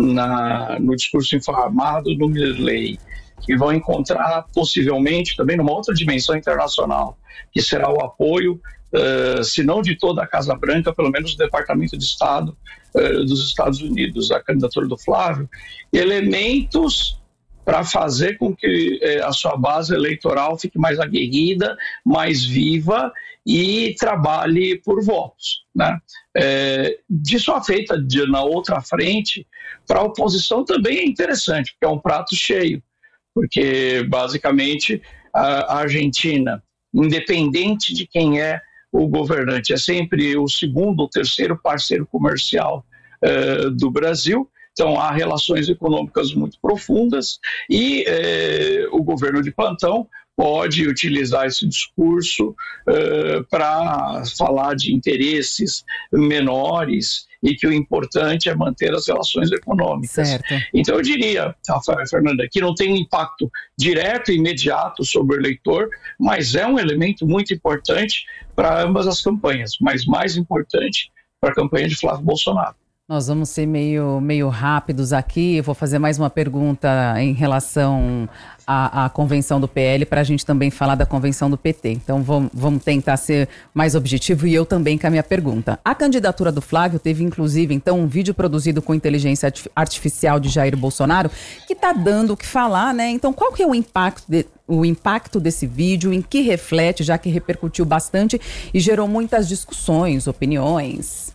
na, no discurso inflamado do Milei, que vão encontrar possivelmente também numa outra dimensão internacional, que será o apoio, uh, se não de toda a Casa Branca, pelo menos do Departamento de Estado uh, dos Estados Unidos, a candidatura do Flávio, elementos para fazer com que eh, a sua base eleitoral fique mais aguerrida, mais viva e trabalhe por votos, né? É, disso a feita de, na outra frente, para a oposição também é interessante, porque é um prato cheio, porque basicamente a, a Argentina, independente de quem é o governante, é sempre o segundo ou terceiro parceiro comercial uh, do Brasil. Então, há relações econômicas muito profundas e eh, o governo de plantão pode utilizar esse discurso eh, para falar de interesses menores e que o importante é manter as relações econômicas. Certo. Então, eu diria, Rafael e Fernanda, que não tem um impacto direto e imediato sobre o eleitor, mas é um elemento muito importante para ambas as campanhas, mas mais importante para a campanha de Flávio Bolsonaro.
Nós vamos ser meio, meio rápidos aqui. Eu vou fazer mais uma pergunta em relação à, à convenção do P L, para a gente também falar da convenção do P T. Então vamos, vamos tentar ser mais objetivo e eu também com a minha pergunta. A candidatura do Flávio teve inclusive então um vídeo produzido com inteligência artificial de Jair Bolsonaro que está dando o que falar, né? Então qual que é o impacto de, o impacto desse vídeo, em que reflete, já que repercutiu bastante e gerou muitas discussões, opiniões?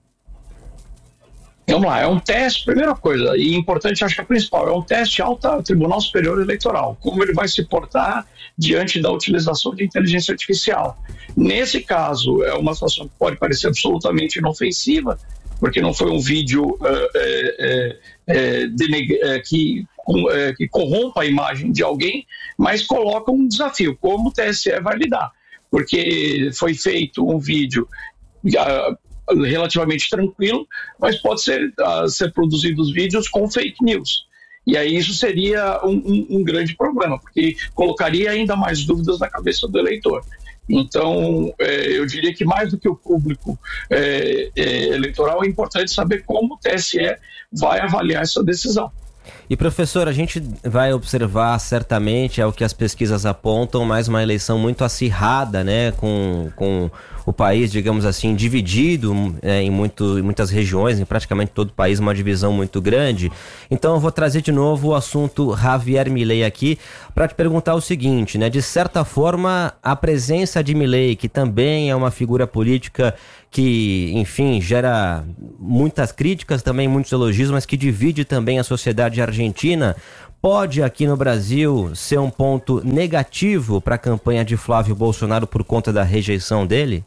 Vamos lá, é um teste, primeira coisa, e importante, acho que é a principal, é um teste alto ao Tribunal Superior Eleitoral, como ele vai se portar diante da utilização de inteligência artificial. Nesse caso, é uma situação que pode parecer absolutamente inofensiva, porque não foi um vídeo uh, é, é, deneg- é, que, é, que corrompa a imagem de alguém, mas coloca um desafio, como o T S E vai lidar, porque foi feito um vídeo Uh, relativamente tranquilo, mas pode ser, uh, ser produzidos vídeos com fake news. E aí isso seria um, um, um grande problema, porque colocaria ainda mais dúvidas na cabeça do eleitor. Então, é, eu diria que mais do que o público é, é, eleitoral, é importante saber como o T S E vai avaliar essa decisão.
E, professor, a gente vai observar certamente, é o que as pesquisas apontam, mais uma eleição muito acirrada, né, com, com o país, digamos assim, dividido é, em, muito, em muitas regiões, em praticamente todo o país, uma divisão muito grande. Então eu vou trazer de novo o assunto Javier Milei aqui para te perguntar o seguinte, né, de certa forma a presença de Milei, que também é uma figura política que, enfim, gera muitas críticas, também muitos elogios, mas que divide também a sociedade argentina, pode aqui no Brasil ser um ponto negativo para a campanha de Flávio Bolsonaro por conta da rejeição dele?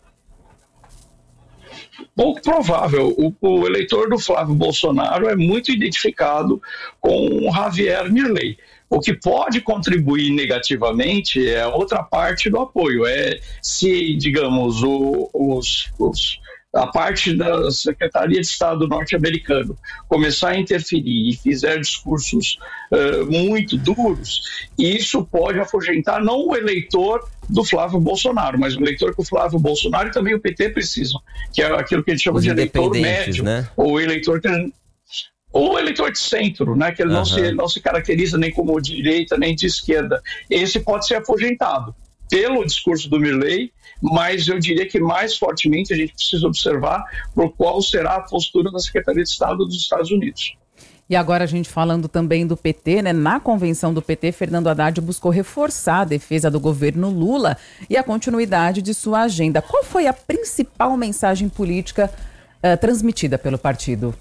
Pouco provável. O, o eleitor do Flávio Bolsonaro é muito identificado com o Javier Milei. O que pode contribuir negativamente é outra parte do apoio. É se, digamos, o, os, os, a parte da Secretaria de Estado norte-americano começar a interferir e fizer discursos uh, muito duros, isso pode afugentar não o eleitor do Flávio Bolsonaro, mas o eleitor que o Flávio Bolsonaro e também o P T precisam, que é aquilo que a gente chama
os
de eleitor médio,
né?
ou eleitor que ou eleitor de centro, né, que ele uhum. não, se, não se caracteriza nem como direita nem de esquerda. Esse pode ser afugentado pelo discurso do Milei, mas eu diria que mais fortemente a gente precisa observar por qual será a postura da Secretaria de Estado dos Estados Unidos.
E agora a gente falando também do P T, né? Na convenção do P T, Fernando Haddad buscou reforçar a defesa do governo Lula e a continuidade de sua agenda. Qual foi a principal mensagem política uh, transmitida pelo partido?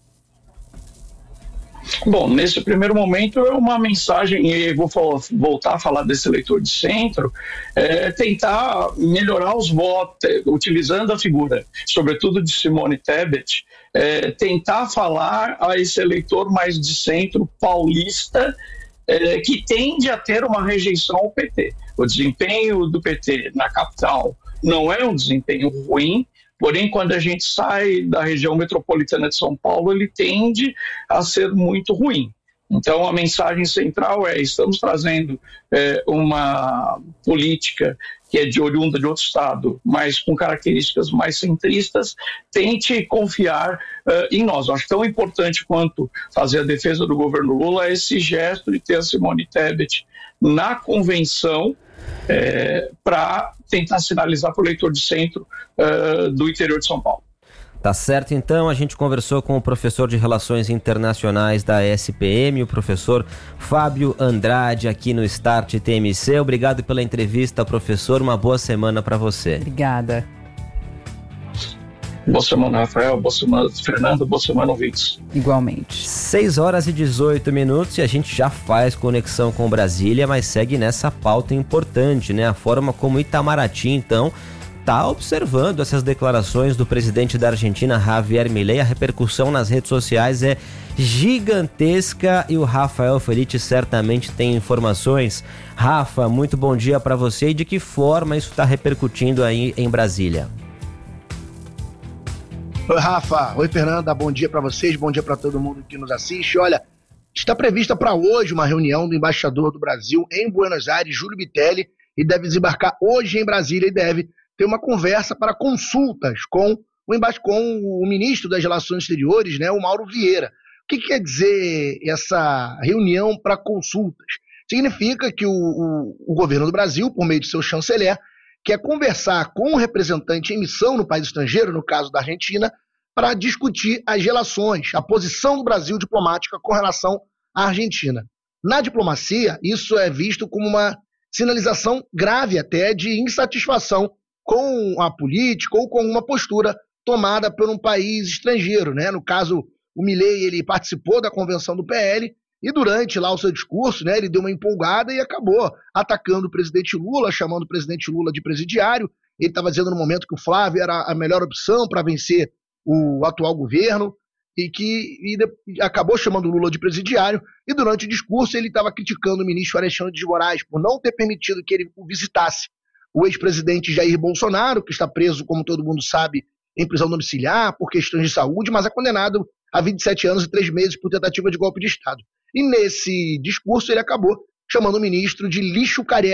Bom, nesse primeiro momento é uma mensagem, e vou voltar a falar desse eleitor de centro, é tentar melhorar os votos, utilizando a figura, sobretudo de Simone Tebet, é, tentar falar a esse eleitor mais de centro paulista, é, que tende a ter uma rejeição ao P T. O desempenho do P T na capital não é um desempenho ruim, porém, quando a gente sai da região metropolitana de São Paulo, ele tende a ser muito ruim. Então, a mensagem central é: estamos trazendo é, uma política que é de oriunda de outro estado, mas com características mais centristas, tente confiar uh, em nós. Eu acho tão importante quanto fazer a defesa do governo Lula esse gesto de ter a Simone Tebet na convenção, É, para tentar sinalizar para o eleitor de centro uh, do interior de São Paulo.
Tá certo, então. A gente conversou com o professor de Relações Internacionais da S P M, o professor Fábio Andrade, aqui no Start T M C. Obrigado pela entrevista, professor. Uma boa semana para você.
Obrigada.
Boa semana, Rafael. Boa semana, Fernando. Boa semana, ouvintes.
Igualmente.
seis horas e dezoito minutos e a gente já faz conexão com Brasília, mas segue nessa pauta importante, né? A forma como Itamaraty, então, tá observando essas declarações do presidente da Argentina, Javier Milei. A repercussão nas redes sociais é gigantesca e o Rafael Felitti certamente tem informações. Rafa, muito bom dia para você. E de que forma isso está repercutindo aí em Brasília?
Oi, Rafa. Oi, Fernanda. Bom dia para vocês, bom dia para todo mundo que nos assiste. Olha, está prevista para hoje uma reunião do embaixador do Brasil em Buenos Aires, Júlio Bitelli, e deve desembarcar hoje em Brasília e deve ter uma conversa para consultas com o, emba- com o ministro das Relações Exteriores, né, o Mauro Vieira. O que, que quer dizer essa reunião para consultas? Significa que o, o, o governo do Brasil, por meio de seu chanceler, quer conversar com um representante em missão no país estrangeiro, no caso da Argentina, para discutir as relações, a posição do Brasil diplomática com relação à Argentina. Na diplomacia, isso é visto como uma sinalização grave até de insatisfação com a política ou com uma postura tomada por um país estrangeiro, né? No caso, o Milei, ele participou da convenção do P L e durante lá o seu discurso, né, ele deu uma empolgada e acabou atacando o presidente Lula, chamando o presidente Lula de presidiário. Ele estava dizendo no momento que o Flávio era a melhor opção para vencer o atual governo e que e de, acabou chamando o Lula de presidiário. E durante o discurso ele estava criticando o ministro Alexandre de Moraes por não ter permitido que ele o visitasse. O ex-presidente Jair Bolsonaro, que está preso, como todo mundo sabe, em prisão domiciliar por questões de saúde, mas é condenado a vinte e sete anos e três meses por tentativa de golpe de Estado. E nesse discurso ele acabou chamando o ministro de lixo careca.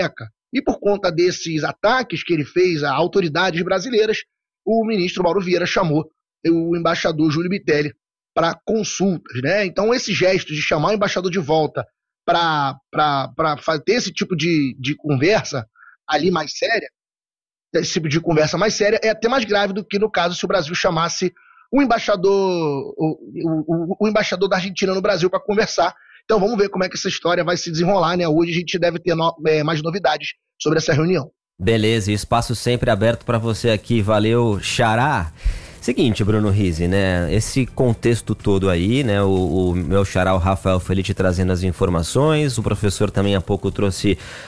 E por conta desses ataques que ele fez a autoridades brasileiras, o ministro Mauro Vieira chamou o embaixador Júlio Bitelli para consultas, né? Então esse gesto de chamar o embaixador de volta para ter esse tipo de, de conversa ali mais séria, esse tipo de conversa mais séria, é até mais grave do que no caso se o Brasil chamasse o embaixador, o, o, o embaixador da Argentina no Brasil para conversar. Então vamos ver como é que essa história vai se desenrolar, né? Hoje a gente deve ter no, é, mais novidades sobre essa reunião.
Beleza, e espaço sempre aberto para você aqui. Valeu, Xará. Seguinte, Bruno Rizzi, né? Esse contexto todo aí, né? O, o meu xará, o Rafael Felite, trazendo as informações. O professor também há pouco trouxe